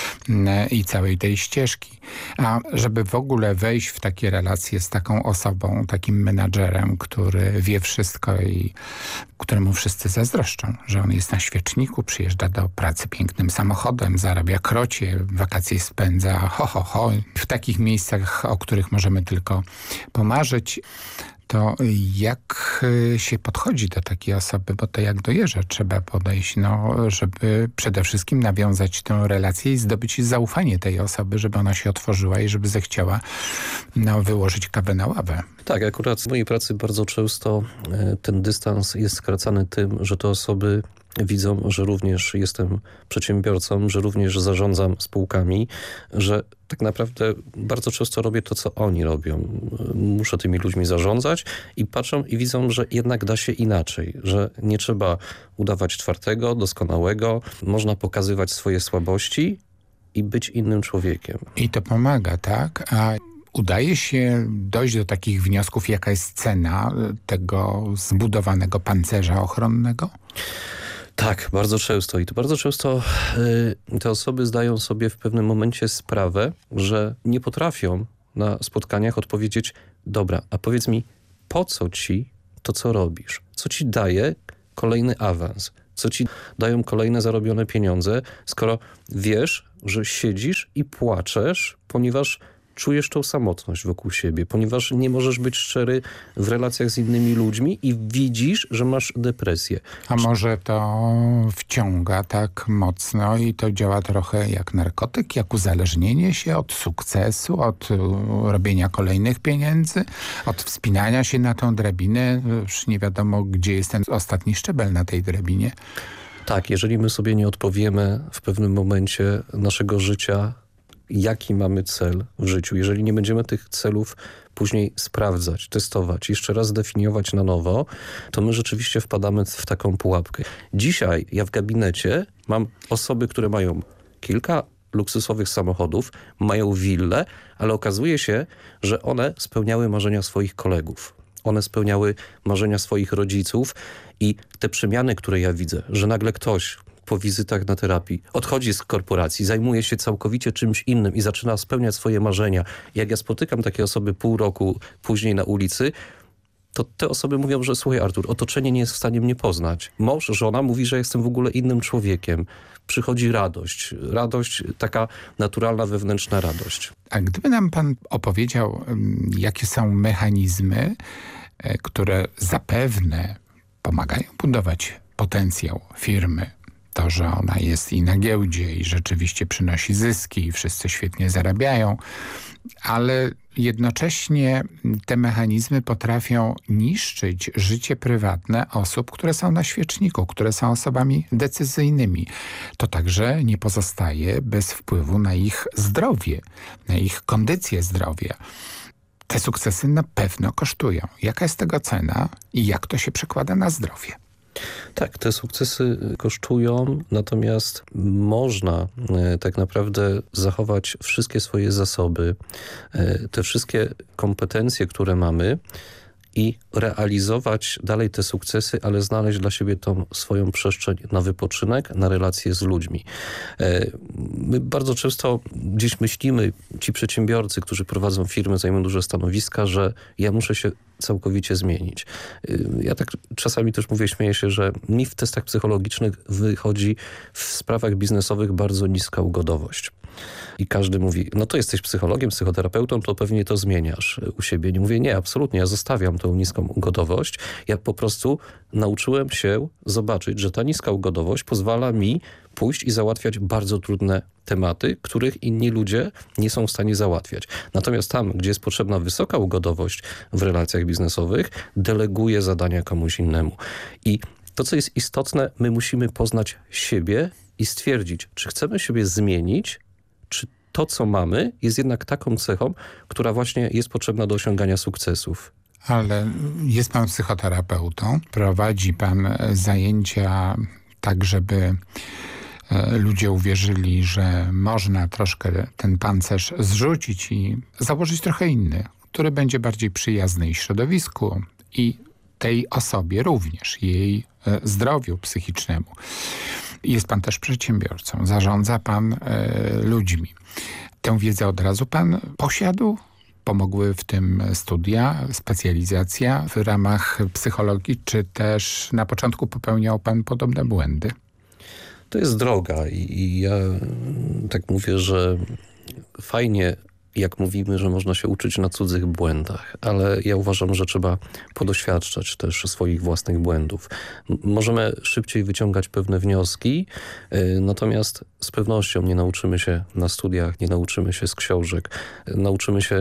i całej tej ścieżki. A żeby w ogóle wejść w takie relacje z taką osobą, takim menadżerem, który wie wszystko i któremu wszyscy zazdroszczą, że on jest na świeczniku, przyjeżdża do pracy pięknym samochodem, zarabia krocie, wakacje spędza w takich miejscach, o których możemy tylko pomarzyć. To jak się podchodzi do takiej osoby, bo to jak do jeża trzeba podejść, żeby przede wszystkim nawiązać tę relację i zdobyć zaufanie tej osoby, żeby ona się otworzyła i żeby zechciała wyłożyć kawę na ławę. Tak, akurat w mojej pracy bardzo często ten dystans jest skracany tym, że te osoby widzą, że również jestem przedsiębiorcą, że również zarządzam spółkami, że tak naprawdę bardzo często robię to, co oni robią. Muszę tymi ludźmi zarządzać i patrzą i widzą, że jednak da się inaczej, że nie trzeba udawać czwartego, doskonałego, można pokazywać swoje słabości i być innym człowiekiem. I to pomaga, tak? A udaje się dojść do takich wniosków, jaka jest cena tego zbudowanego pancerza ochronnego? Tak, bardzo często. I to bardzo często te osoby zdają sobie w pewnym momencie sprawę, że nie potrafią na spotkaniach odpowiedzieć: dobra, a powiedz mi, po co ci to, co robisz? Co ci daje kolejny awans? Co ci dają kolejne zarobione pieniądze, skoro wiesz, że siedzisz i płaczesz, ponieważ czujesz tą samotność wokół siebie, ponieważ nie możesz być szczery w relacjach z innymi ludźmi i widzisz, że masz depresję. A może to wciąga tak mocno i to działa trochę jak narkotyk, jak uzależnienie się od sukcesu, od robienia kolejnych pieniędzy, od wspinania się na tą drabinę, już nie wiadomo, gdzie jest ten ostatni szczebel na tej drabinie. Tak, jeżeli my sobie nie odpowiemy w pewnym momencie naszego życia, jaki mamy cel w życiu, jeżeli nie będziemy tych celów później sprawdzać, testować, jeszcze raz definiować na nowo, to my rzeczywiście wpadamy w taką pułapkę. Dzisiaj ja w gabinecie mam osoby, które mają kilka luksusowych samochodów, mają willę, ale okazuje się, że one spełniały marzenia swoich kolegów. One spełniały marzenia swoich rodziców i te przemiany, które ja widzę, że nagle ktoś po wizytach na terapii odchodzi z korporacji, zajmuje się całkowicie czymś innym i zaczyna spełniać swoje marzenia. Jak ja spotykam takie osoby pół roku później na ulicy, to te osoby mówią, że słuchaj Artur, otoczenie nie jest w stanie mnie poznać. Mąż, żona mówi, że jestem w ogóle innym człowiekiem. Przychodzi radość. Radość, taka naturalna, wewnętrzna radość. A gdyby nam pan opowiedział, jakie są mechanizmy, które zapewne pomagają budować potencjał firmy, to, że ona jest i na giełdzie i rzeczywiście przynosi zyski i wszyscy świetnie zarabiają, ale jednocześnie te mechanizmy potrafią niszczyć życie prywatne osób, które są na świeczniku, które są osobami decyzyjnymi. To także nie pozostaje bez wpływu na ich zdrowie, na ich kondycję zdrowia. Te sukcesy na pewno kosztują. Jaka jest tego cena i jak to się przekłada na zdrowie? Tak, te sukcesy kosztują, natomiast można tak naprawdę zachować wszystkie swoje zasoby, te wszystkie kompetencje, które mamy i realizować dalej te sukcesy, ale znaleźć dla siebie tą swoją przestrzeń na wypoczynek, na relacje z ludźmi. My bardzo często gdzieś myślimy, ci przedsiębiorcy, którzy prowadzą firmy, zajmują duże stanowiska, że ja muszę się całkowicie zmienić. Ja tak czasami też mówię, śmieję się, że mi w testach psychologicznych wychodzi w sprawach biznesowych bardzo niska ugodowość. I każdy mówi, no to jesteś psychologiem, psychoterapeutą, to pewnie to zmieniasz u siebie. Nie mówię, nie, absolutnie, ja zostawiam tą niską ugodowość. Ja po prostu nauczyłem się zobaczyć, że ta niska ugodowość pozwala mi pójść i załatwiać bardzo trudne tematy, których inni ludzie nie są w stanie załatwiać. Natomiast tam, gdzie jest potrzebna wysoka ugodowość w relacjach biznesowych, deleguję zadania komuś innemu. I to, co jest istotne, my musimy poznać siebie i stwierdzić, czy chcemy siebie zmienić, czy to, co mamy, jest jednak taką cechą, która właśnie jest potrzebna do osiągania sukcesów. Ale jest pan psychoterapeutą, prowadzi pan zajęcia tak, żeby ludzie uwierzyli, że można troszkę ten pancerz zrzucić i założyć trochę inny, który będzie bardziej przyjazny i środowisku, i tej osobie również, jej zdrowiu psychicznemu. Jest pan też przedsiębiorcą, zarządza pan ludźmi. Tę wiedzę od razu pan posiadł? Pomogły w tym studia, specjalizacja w ramach psychologii, czy też na początku popełniał pan podobne błędy? To jest droga i ja tak mówię, że fajnie, jak mówimy, że można się uczyć na cudzych błędach, ale ja uważam, że trzeba podoświadczać też swoich własnych błędów. Możemy szybciej wyciągać pewne wnioski, natomiast z pewnością nie nauczymy się na studiach, nie nauczymy się z książek, nauczymy się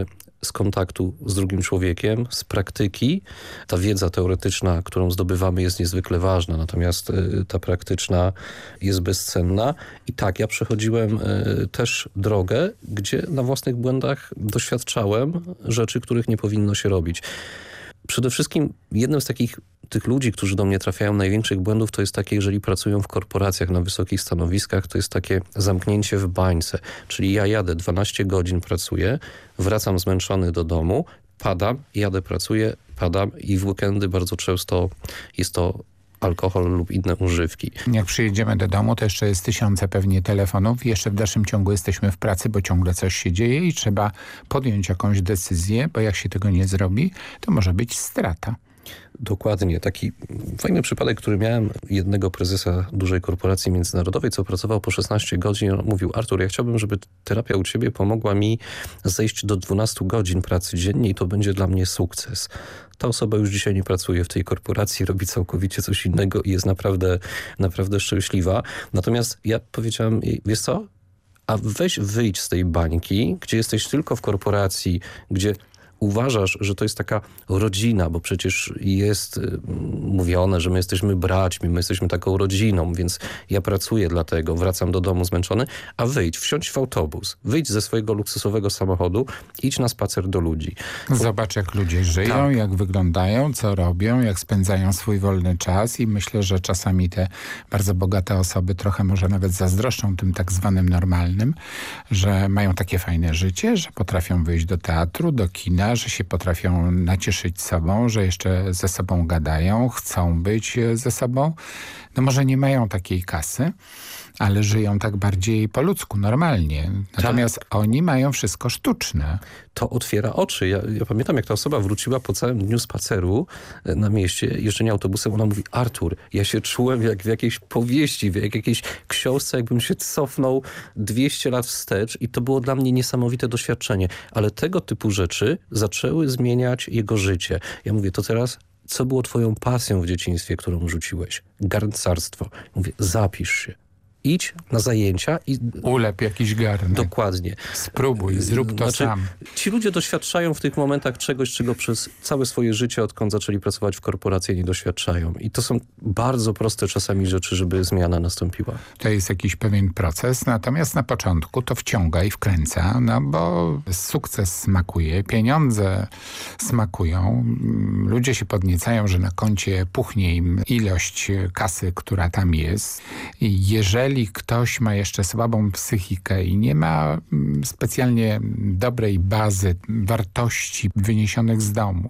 z kontaktu z drugim człowiekiem, z praktyki. Ta wiedza teoretyczna, którą zdobywamy, jest niezwykle ważna, natomiast ta praktyczna jest bezcenna. I tak, ja przechodziłem też drogę, gdzie na własnych błędach doświadczałem rzeczy, których nie powinno się robić. Przede wszystkim jednym z tych ludzi, którzy do mnie trafiają, największych błędów, to jest takie, jeżeli pracują w korporacjach na wysokich stanowiskach, to jest takie zamknięcie w bańce. Czyli ja jadę, 12 godzin pracuję, wracam zmęczony do domu, padam, jadę, pracuję, padam i w weekendy bardzo często jest to alkohol lub inne używki. Jak przyjedziemy do domu, to jeszcze jest tysiące pewnie telefonów i jeszcze w dalszym ciągu jesteśmy w pracy, bo ciągle coś się dzieje i trzeba podjąć jakąś decyzję, bo jak się tego nie zrobi, to może być strata. Dokładnie. Taki fajny przypadek, który miałem jednego prezesa dużej korporacji międzynarodowej, co pracował po 16 godzin. On mówił: Artur, ja chciałbym, żeby terapia u ciebie pomogła mi zejść do 12 godzin pracy dziennie i to będzie dla mnie sukces. Ta osoba już dzisiaj nie pracuje w tej korporacji, robi całkowicie coś innego i jest naprawdę szczęśliwa. Natomiast ja powiedziałem jej: wiesz co? A weź wyjdź z tej bańki, gdzie jesteś tylko w korporacji, gdzie uważasz, że to jest taka rodzina, bo przecież jest mówione, że my jesteśmy braćmi, my jesteśmy taką rodziną, więc ja pracuję dlatego, wracam do domu zmęczony, a wsiądź w autobus, wyjdź ze swojego luksusowego samochodu, idź na spacer do ludzi. Zobacz, jak ludzie żyją, tak, jak wyglądają, co robią, jak spędzają swój wolny czas i myślę, że czasami te bardzo bogate osoby trochę może nawet zazdroszczą tym tak zwanym normalnym, że mają takie fajne życie, że potrafią wyjść do teatru, do kina, że się potrafią nacieszyć sobą, że jeszcze ze sobą gadają, chcą być ze sobą. No może nie mają takiej kasy, ale żyją tak bardziej po ludzku, normalnie. Natomiast oni mają wszystko sztuczne. To otwiera oczy. Ja pamiętam, jak ta osoba wróciła po całym dniu spaceru na mieście, jeżdżenia autobusem, ona mówi: Artur, ja się czułem jak w jakiejś powieści, w jakiejś książce, jakbym się cofnął 200 lat wstecz i to było dla mnie niesamowite doświadczenie. Ale tego typu rzeczy zaczęły zmieniać jego życie. Ja mówię: to teraz, co było twoją pasją w dzieciństwie, którą rzuciłeś? Garncarstwo. Mówię: zapisz się. Idź na zajęcia i ulep jakiś garnek. Dokładnie. Spróbuj, zrób to sam. Ci ludzie doświadczają w tych momentach czegoś, czego przez całe swoje życie, odkąd zaczęli pracować w korporacji, nie doświadczają. I to są bardzo proste czasami rzeczy, żeby zmiana nastąpiła. To jest jakiś pewien proces, natomiast na początku to wciąga i wkręca, no bo sukces smakuje, pieniądze smakują, ludzie się podniecają, że na koncie puchnie im ilość kasy, która tam jest. I jeżeli ktoś ma jeszcze słabą psychikę i nie ma specjalnie dobrej bazy wartości wyniesionych z domu,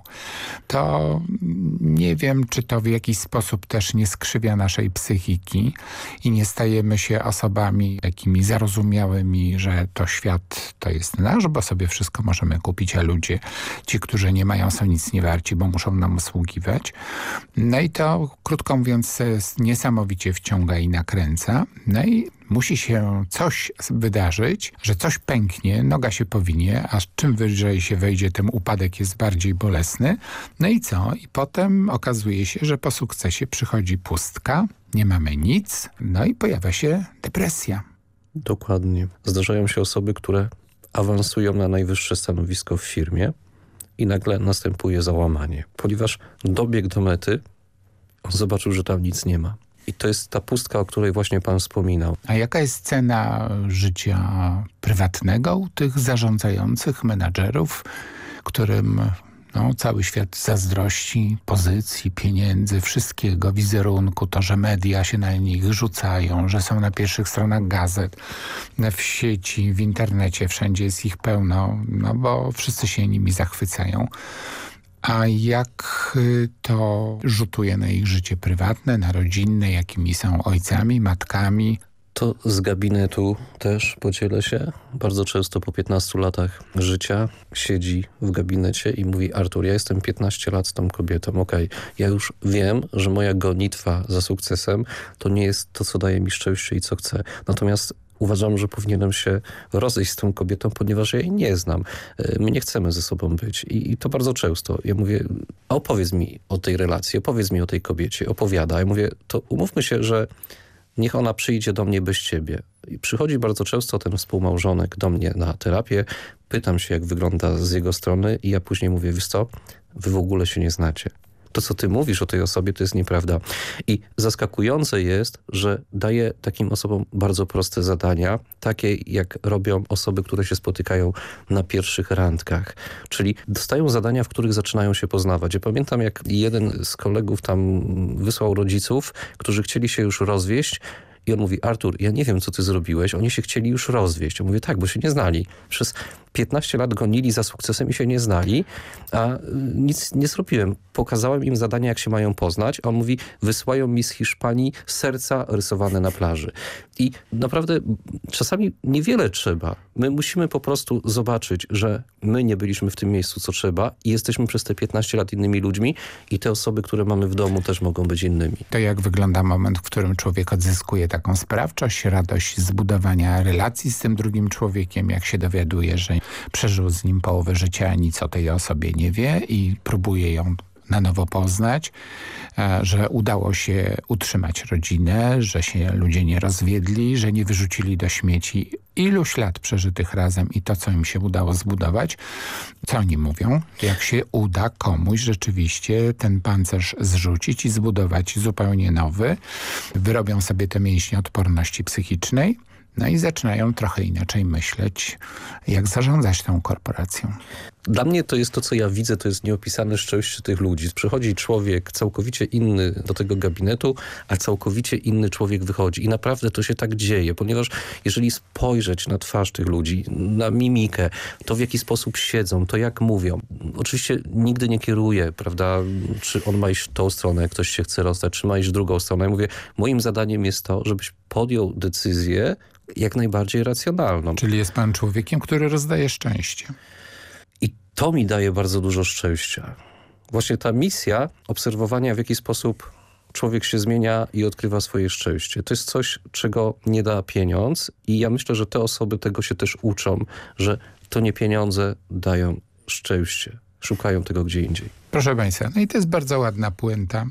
to nie wiem, czy to w jakiś sposób też nie skrzywia naszej psychiki i nie stajemy się osobami takimi zarozumiałymi, że to świat to jest nasz, bo sobie wszystko możemy kupić, a ludzie, ci, którzy nie mają, są nic nie warci, bo muszą nam usługiwać. No i to, krótko mówiąc, niesamowicie wciąga i nakręca. No i musi się coś wydarzyć, że coś pęknie, noga się powinie, a czym wyżej się wejdzie, tym upadek jest bardziej bolesny. No i co? I potem okazuje się, że po sukcesie przychodzi pustka, nie mamy nic, no i pojawia się depresja. Dokładnie. Zdarzają się osoby, które awansują na najwyższe stanowisko w firmie i nagle następuje załamanie, ponieważ dobiegł do mety, on zobaczył, że tam nic nie ma. I to jest ta pustka, o której właśnie pan wspominał. A jaka jest cena życia prywatnego u tych zarządzających menadżerów, którym cały świat zazdrości, pozycji, pieniędzy, wszystkiego, wizerunku, to, że media się na nich rzucają, że są na pierwszych stronach gazet, w sieci, w internecie, wszędzie jest ich pełno, bo wszyscy się nimi zachwycają. A jak to rzutuje na ich życie prywatne, na rodzinne, jakimi są ojcami, matkami? To z gabinetu też podzielę się. Bardzo często po 15 latach życia siedzi w gabinecie i mówi: Artur, ja jestem 15 lat z tą kobietą. Okej, ja już wiem, że moja gonitwa za sukcesem to nie jest to, co daje mi szczęście i co chcę. Natomiast uważam, że powinienem się rozejść z tą kobietą, ponieważ ja jej nie znam. My nie chcemy ze sobą być. I to bardzo często. Ja mówię: opowiedz mi o tej relacji, opowiedz mi o tej kobiecie, opowiada. Ja mówię: to umówmy się, że niech ona przyjdzie do mnie bez ciebie. I przychodzi bardzo często ten współmałżonek do mnie na terapię, pytam się, jak wygląda z jego strony i ja później mówię, wiesz co, wy w ogóle się nie znacie. To, co ty mówisz o tej osobie, to jest nieprawda. I zaskakujące jest, że daje takim osobom bardzo proste zadania, takie jak robią osoby, które się spotykają na pierwszych randkach. Czyli dostają zadania, w których zaczynają się poznawać. Ja pamiętam, jak jeden z kolegów tam wysłał rodziców, którzy chcieli się już rozwieść, i on mówi, Artur, ja nie wiem, co ty zrobiłeś. Oni się chcieli już rozwieść. Ja mówię, tak, bo się nie znali. Przez 15 lat gonili za sukcesem i się nie znali, a nic nie zrobiłem. Pokazałem im zadania, jak się mają poznać. A on mówi, wysyłają mi z Hiszpanii serca rysowane na plaży. I naprawdę czasami niewiele trzeba. My musimy po prostu zobaczyć, że my nie byliśmy w tym miejscu, co trzeba i jesteśmy przez te 15 lat innymi ludźmi i te osoby, które mamy w domu, też mogą być innymi. To jak wygląda moment, w którym człowiek odzyskuje taką sprawczość, radość z budowania relacji z tym drugim człowiekiem, jak się dowiaduje, że przeżył z nim połowę życia, a nic o tej osobie nie wie i próbuje ją na nowo poznać, że udało się utrzymać rodzinę, że się ludzie nie rozwiedli, że nie wyrzucili do śmieci iluś lat przeżytych razem i to, co im się udało zbudować. Co oni mówią? Jak się uda komuś rzeczywiście ten pancerz zrzucić i zbudować zupełnie nowy, wyrobią sobie te mięśnie odporności psychicznej, no i zaczynają trochę inaczej myśleć, jak zarządzać tą korporacją. Dla mnie to jest to, co ja widzę, to jest nieopisane szczęście tych ludzi. Przychodzi człowiek całkowicie inny do tego gabinetu, a całkowicie inny człowiek wychodzi. I naprawdę to się tak dzieje, ponieważ jeżeli spojrzeć na twarz tych ludzi, na mimikę, to w jaki sposób siedzą, to jak mówią. Oczywiście nigdy nie kieruję, prawda, czy on ma iść w tą stronę, ktoś się chce rozstać, czy ma iść w drugą stronę. Ja mówię, moim zadaniem jest to, żebyś podjął decyzję jak najbardziej racjonalną. Czyli jest pan człowiekiem, który rozdaje szczęście. I to mi daje bardzo dużo szczęścia. Właśnie ta misja obserwowania, w jaki sposób człowiek się zmienia i odkrywa swoje szczęście. To jest coś, czego nie da pieniądz i ja myślę, że te osoby tego się też uczą, że to nie pieniądze dają szczęście. Szukają tego gdzie indziej. Proszę państwa, no i to jest bardzo ładna puenta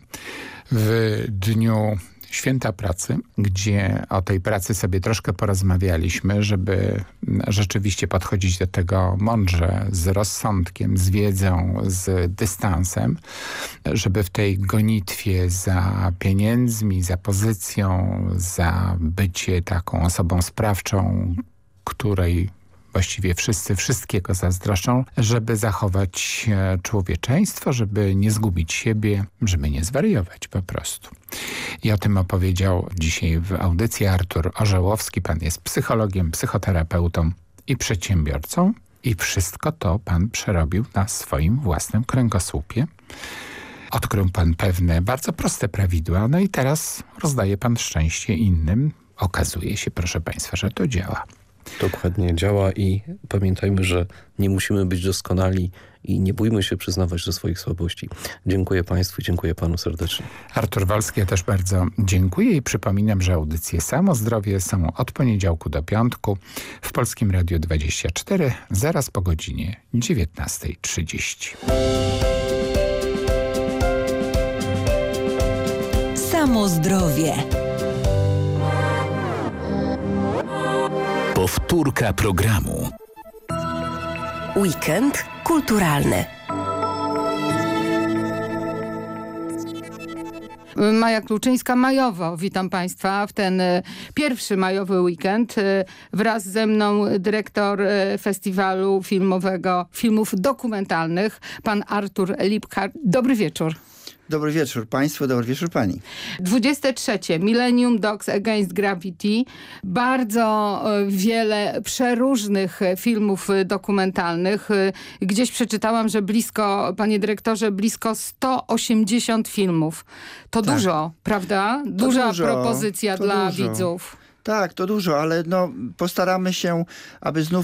w dniu Święta Pracy, gdzie o tej pracy sobie troszkę porozmawialiśmy, żeby rzeczywiście podchodzić do tego mądrze, z rozsądkiem, z wiedzą, z dystansem, żeby w tej gonitwie za pieniędzmi, za pozycją, za bycie taką osobą sprawczą, której właściwie wszyscy wszystkiego zazdroszczą, żeby zachować człowieczeństwo, żeby nie zgubić siebie, żeby nie zwariować po prostu. I o tym opowiedział dzisiaj w audycji Artur Orzełowski. Pan jest psychologiem, psychoterapeutą i przedsiębiorcą i wszystko to pan przerobił na swoim własnym kręgosłupie. Odkrył pan pewne bardzo proste prawidła, no i teraz rozdaje pan szczęście innym. Okazuje się, proszę państwa, że to działa. Dokładnie działa i pamiętajmy, że nie musimy być doskonali i nie bójmy się przyznawać do swoich słabości. Dziękuję państwu i dziękuję panu serdecznie. Artur Wolski, ja też bardzo dziękuję i przypominam, że audycje Samo Zdrowie są od poniedziałku do piątku w Polskim Radiu 24, zaraz po godzinie 19:30. Samo Zdrowie. Powtórka programu. Weekend kulturalny. Maja Kluczyńska, Majowo. Witam państwa w ten pierwszy majowy weekend. Wraz ze mną dyrektor festiwalu filmowego filmów dokumentalnych, pan Artur Liphart. Dobry wieczór. Dobry wieczór państwu, dobry wieczór pani. 23. Millennium Dogs Against Gravity. Bardzo wiele przeróżnych filmów dokumentalnych. Gdzieś przeczytałam, że blisko, panie dyrektorze, blisko 180 filmów. To tak. Dużo, prawda? Duża propozycja dla widzów. Tak, to dużo, ale postaramy się, aby znów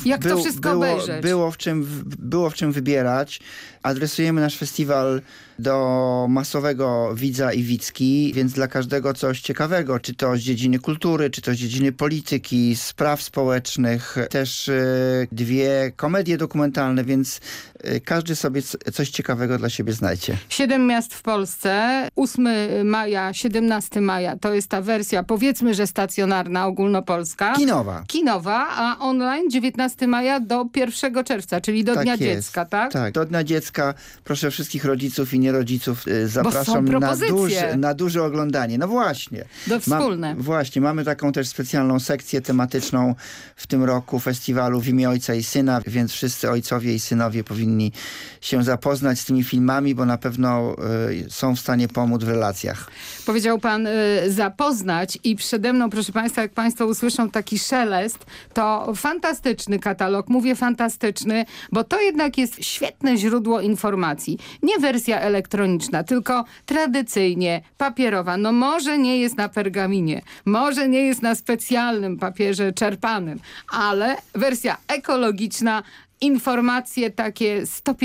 było w czym wybierać. Adresujemy nasz festiwal do masowego widza i widzki, więc dla każdego coś ciekawego, czy to z dziedziny kultury, czy to z dziedziny polityki, spraw społecznych, też 2 komedie dokumentalne, więc każdy sobie coś ciekawego dla siebie znajdzie. 7 miast w Polsce, 8 maja, 17 maja, to jest ta wersja, powiedzmy, że stacjonarna, ogólnopolska. Kinowa, a online 19 maja do 1 czerwca, czyli do Dnia Dziecka, tak? Tak, do Dnia Dziecka. Proszę wszystkich rodziców i nierodziców zapraszam na duże oglądanie. No właśnie. Wspólne. Właśnie, mamy taką też specjalną sekcję tematyczną w tym roku festiwalu W imię Ojca i Syna, więc wszyscy ojcowie i synowie powinni się zapoznać z tymi filmami, bo na pewno są w stanie pomóc w relacjach. Powiedział pan zapoznać i przede mną, proszę państwa, jak państwo usłyszą taki szelest, to fantastyczny katalog. Mówię fantastyczny, bo to jednak jest świetne źródło informacji. Nie wersja elektroniczna, tylko tradycyjnie papierowa. No może nie jest na pergaminie, może nie jest na specjalnym papierze czerpanym, ale wersja ekologiczna, informacje takie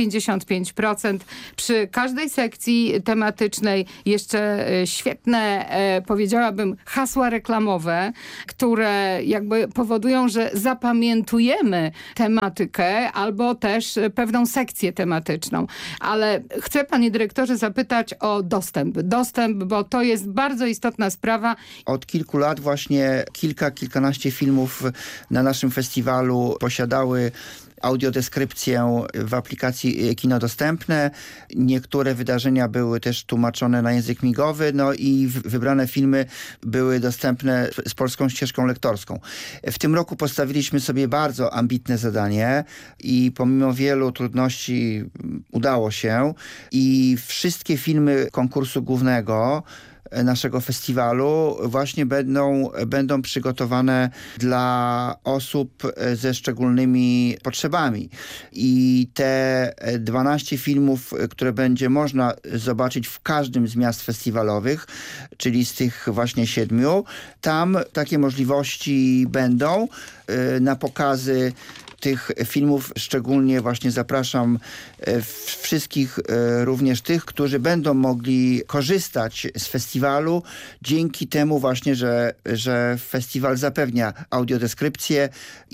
155%. Przy każdej sekcji tematycznej jeszcze świetne, powiedziałabym, hasła reklamowe, które jakby powodują, że zapamiętujemy tematykę albo też pewną sekcję tematyczną. Ale chcę, panie dyrektorze, zapytać o dostęp, bo to jest bardzo istotna sprawa. Od kilku lat właśnie kilkanaście filmów na naszym festiwalu posiadały audiodeskrypcję w aplikacji Kino Dostępne. Niektóre wydarzenia były też tłumaczone na język migowy, i wybrane filmy były dostępne z polską ścieżką lektorską. W tym roku postawiliśmy sobie bardzo ambitne zadanie i pomimo wielu trudności udało się i wszystkie filmy konkursu głównego naszego festiwalu właśnie będą przygotowane dla osób ze szczególnymi potrzebami. I te 12 filmów, które będzie można zobaczyć w każdym z miast festiwalowych, czyli z tych właśnie 7, tam takie możliwości będą na pokazy tych filmów. Szczególnie właśnie zapraszam wszystkich, również tych, którzy będą mogli korzystać z festiwalu dzięki temu właśnie, że festiwal zapewnia audiodeskrypcję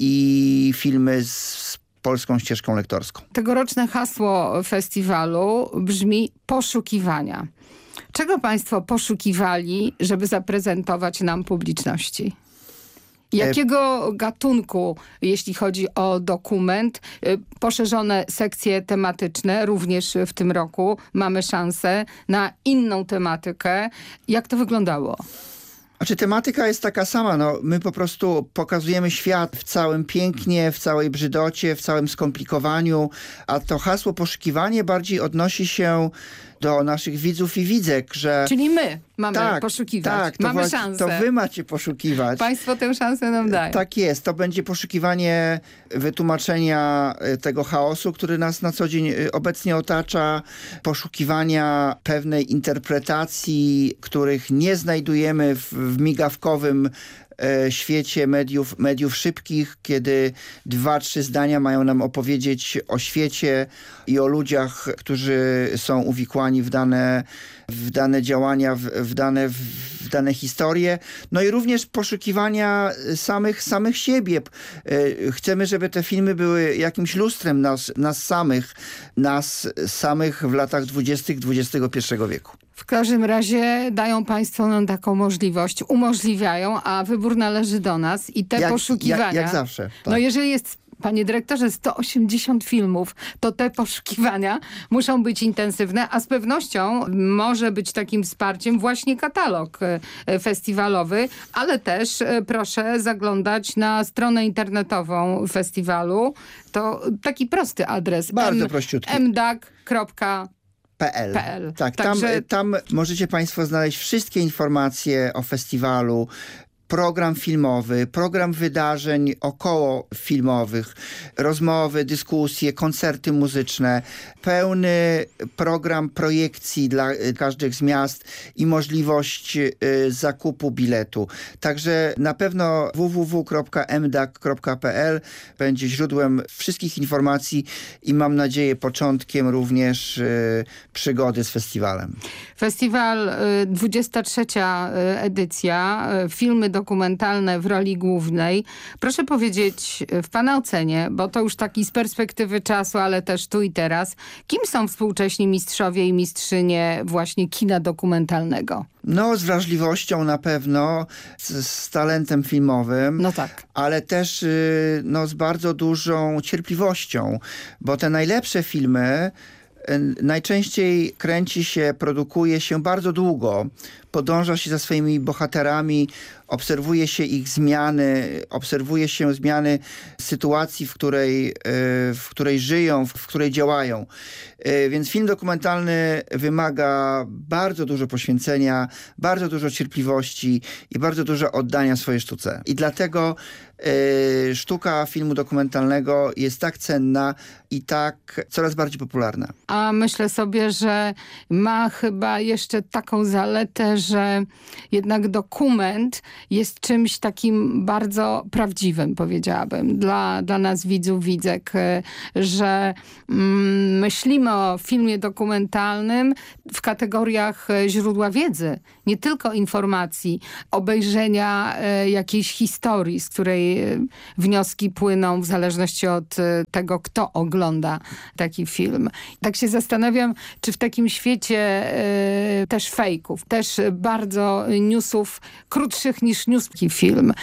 i filmy z polską ścieżką lektorską. Tegoroczne hasło festiwalu brzmi poszukiwania. Czego państwo poszukiwali, żeby zaprezentować nam publiczności? Jakiego gatunku, jeśli chodzi o dokument, poszerzone sekcje tematyczne, również w tym roku mamy szansę na inną tematykę. Jak to wyglądało? Znaczy tematyka jest taka sama. My po prostu pokazujemy świat w całym pięknie, w całej brzydocie, w całym skomplikowaniu, a to hasło poszukiwanie bardziej odnosi się do naszych widzów i widzek, że... Czyli my mamy poszukiwać, mamy szansę. To wy macie poszukiwać. Państwo tę szansę nam dają. Tak jest, to będzie poszukiwanie wytłumaczenia tego chaosu, który nas na co dzień obecnie otacza, poszukiwania pewnej interpretacji, których nie znajdujemy w migawkowym świecie mediów szybkich, kiedy 2-3 zdania mają nam opowiedzieć o świecie i o ludziach, którzy są uwikłani w dane działania, w dane historie. No i również poszukiwania samych siebie. Chcemy, żeby te filmy były jakimś lustrem nas samych w latach 20. XXI wieku. W każdym razie dają państwo nam taką możliwość, umożliwiają, a wybór należy do nas i te poszukiwania... Jak zawsze. Tak. No jeżeli jest, panie dyrektorze, 180 filmów, to te poszukiwania muszą być intensywne, a z pewnością może być takim wsparciem właśnie katalog festiwalowy, ale też proszę zaglądać na stronę internetową festiwalu. To taki prosty adres. Bardzo prościutki. mdag.pl. Tak, tam możecie państwo znaleźć wszystkie informacje o festiwalu, program filmowy, program wydarzeń około filmowych, rozmowy, dyskusje, koncerty muzyczne, pełny program projekcji dla każdych z miast i możliwość zakupu biletu. Także na pewno www.mdac.pl będzie źródłem wszystkich informacji i mam nadzieję początkiem również przygody z festiwalem. Festiwal 23. edycja, filmy dokumentalne w roli głównej. Proszę powiedzieć w pana ocenie, bo to już taki z perspektywy czasu, ale też tu i teraz, kim są współcześni mistrzowie i mistrzynie właśnie kina dokumentalnego? No, z wrażliwością na pewno, z talentem filmowym, no tak, ale też z bardzo dużą cierpliwością, bo te najlepsze filmy najczęściej kręci się, produkuje się bardzo długo. Podąża się za swoimi bohaterami, obserwuje się ich zmiany, obserwuje się zmiany sytuacji, w której żyją, w której działają. Więc film dokumentalny wymaga bardzo dużo poświęcenia, bardzo dużo cierpliwości i bardzo dużo oddania swojej sztuce. I dlatego sztuka filmu dokumentalnego jest tak cenna i tak coraz bardziej popularna. A myślę sobie, że ma chyba jeszcze taką zaletę, że jednak dokument jest czymś takim bardzo prawdziwym, powiedziałabym, dla nas widzów, widzek, że myślimy o filmie dokumentalnym w kategoriach źródła wiedzy, nie tylko informacji, obejrzenia jakiejś historii, z której wnioski płyną w zależności od tego, kto ogląda taki film. Tak się zastanawiam, czy w takim świecie też fejków, też bardzo newsów krótszych niż newski film,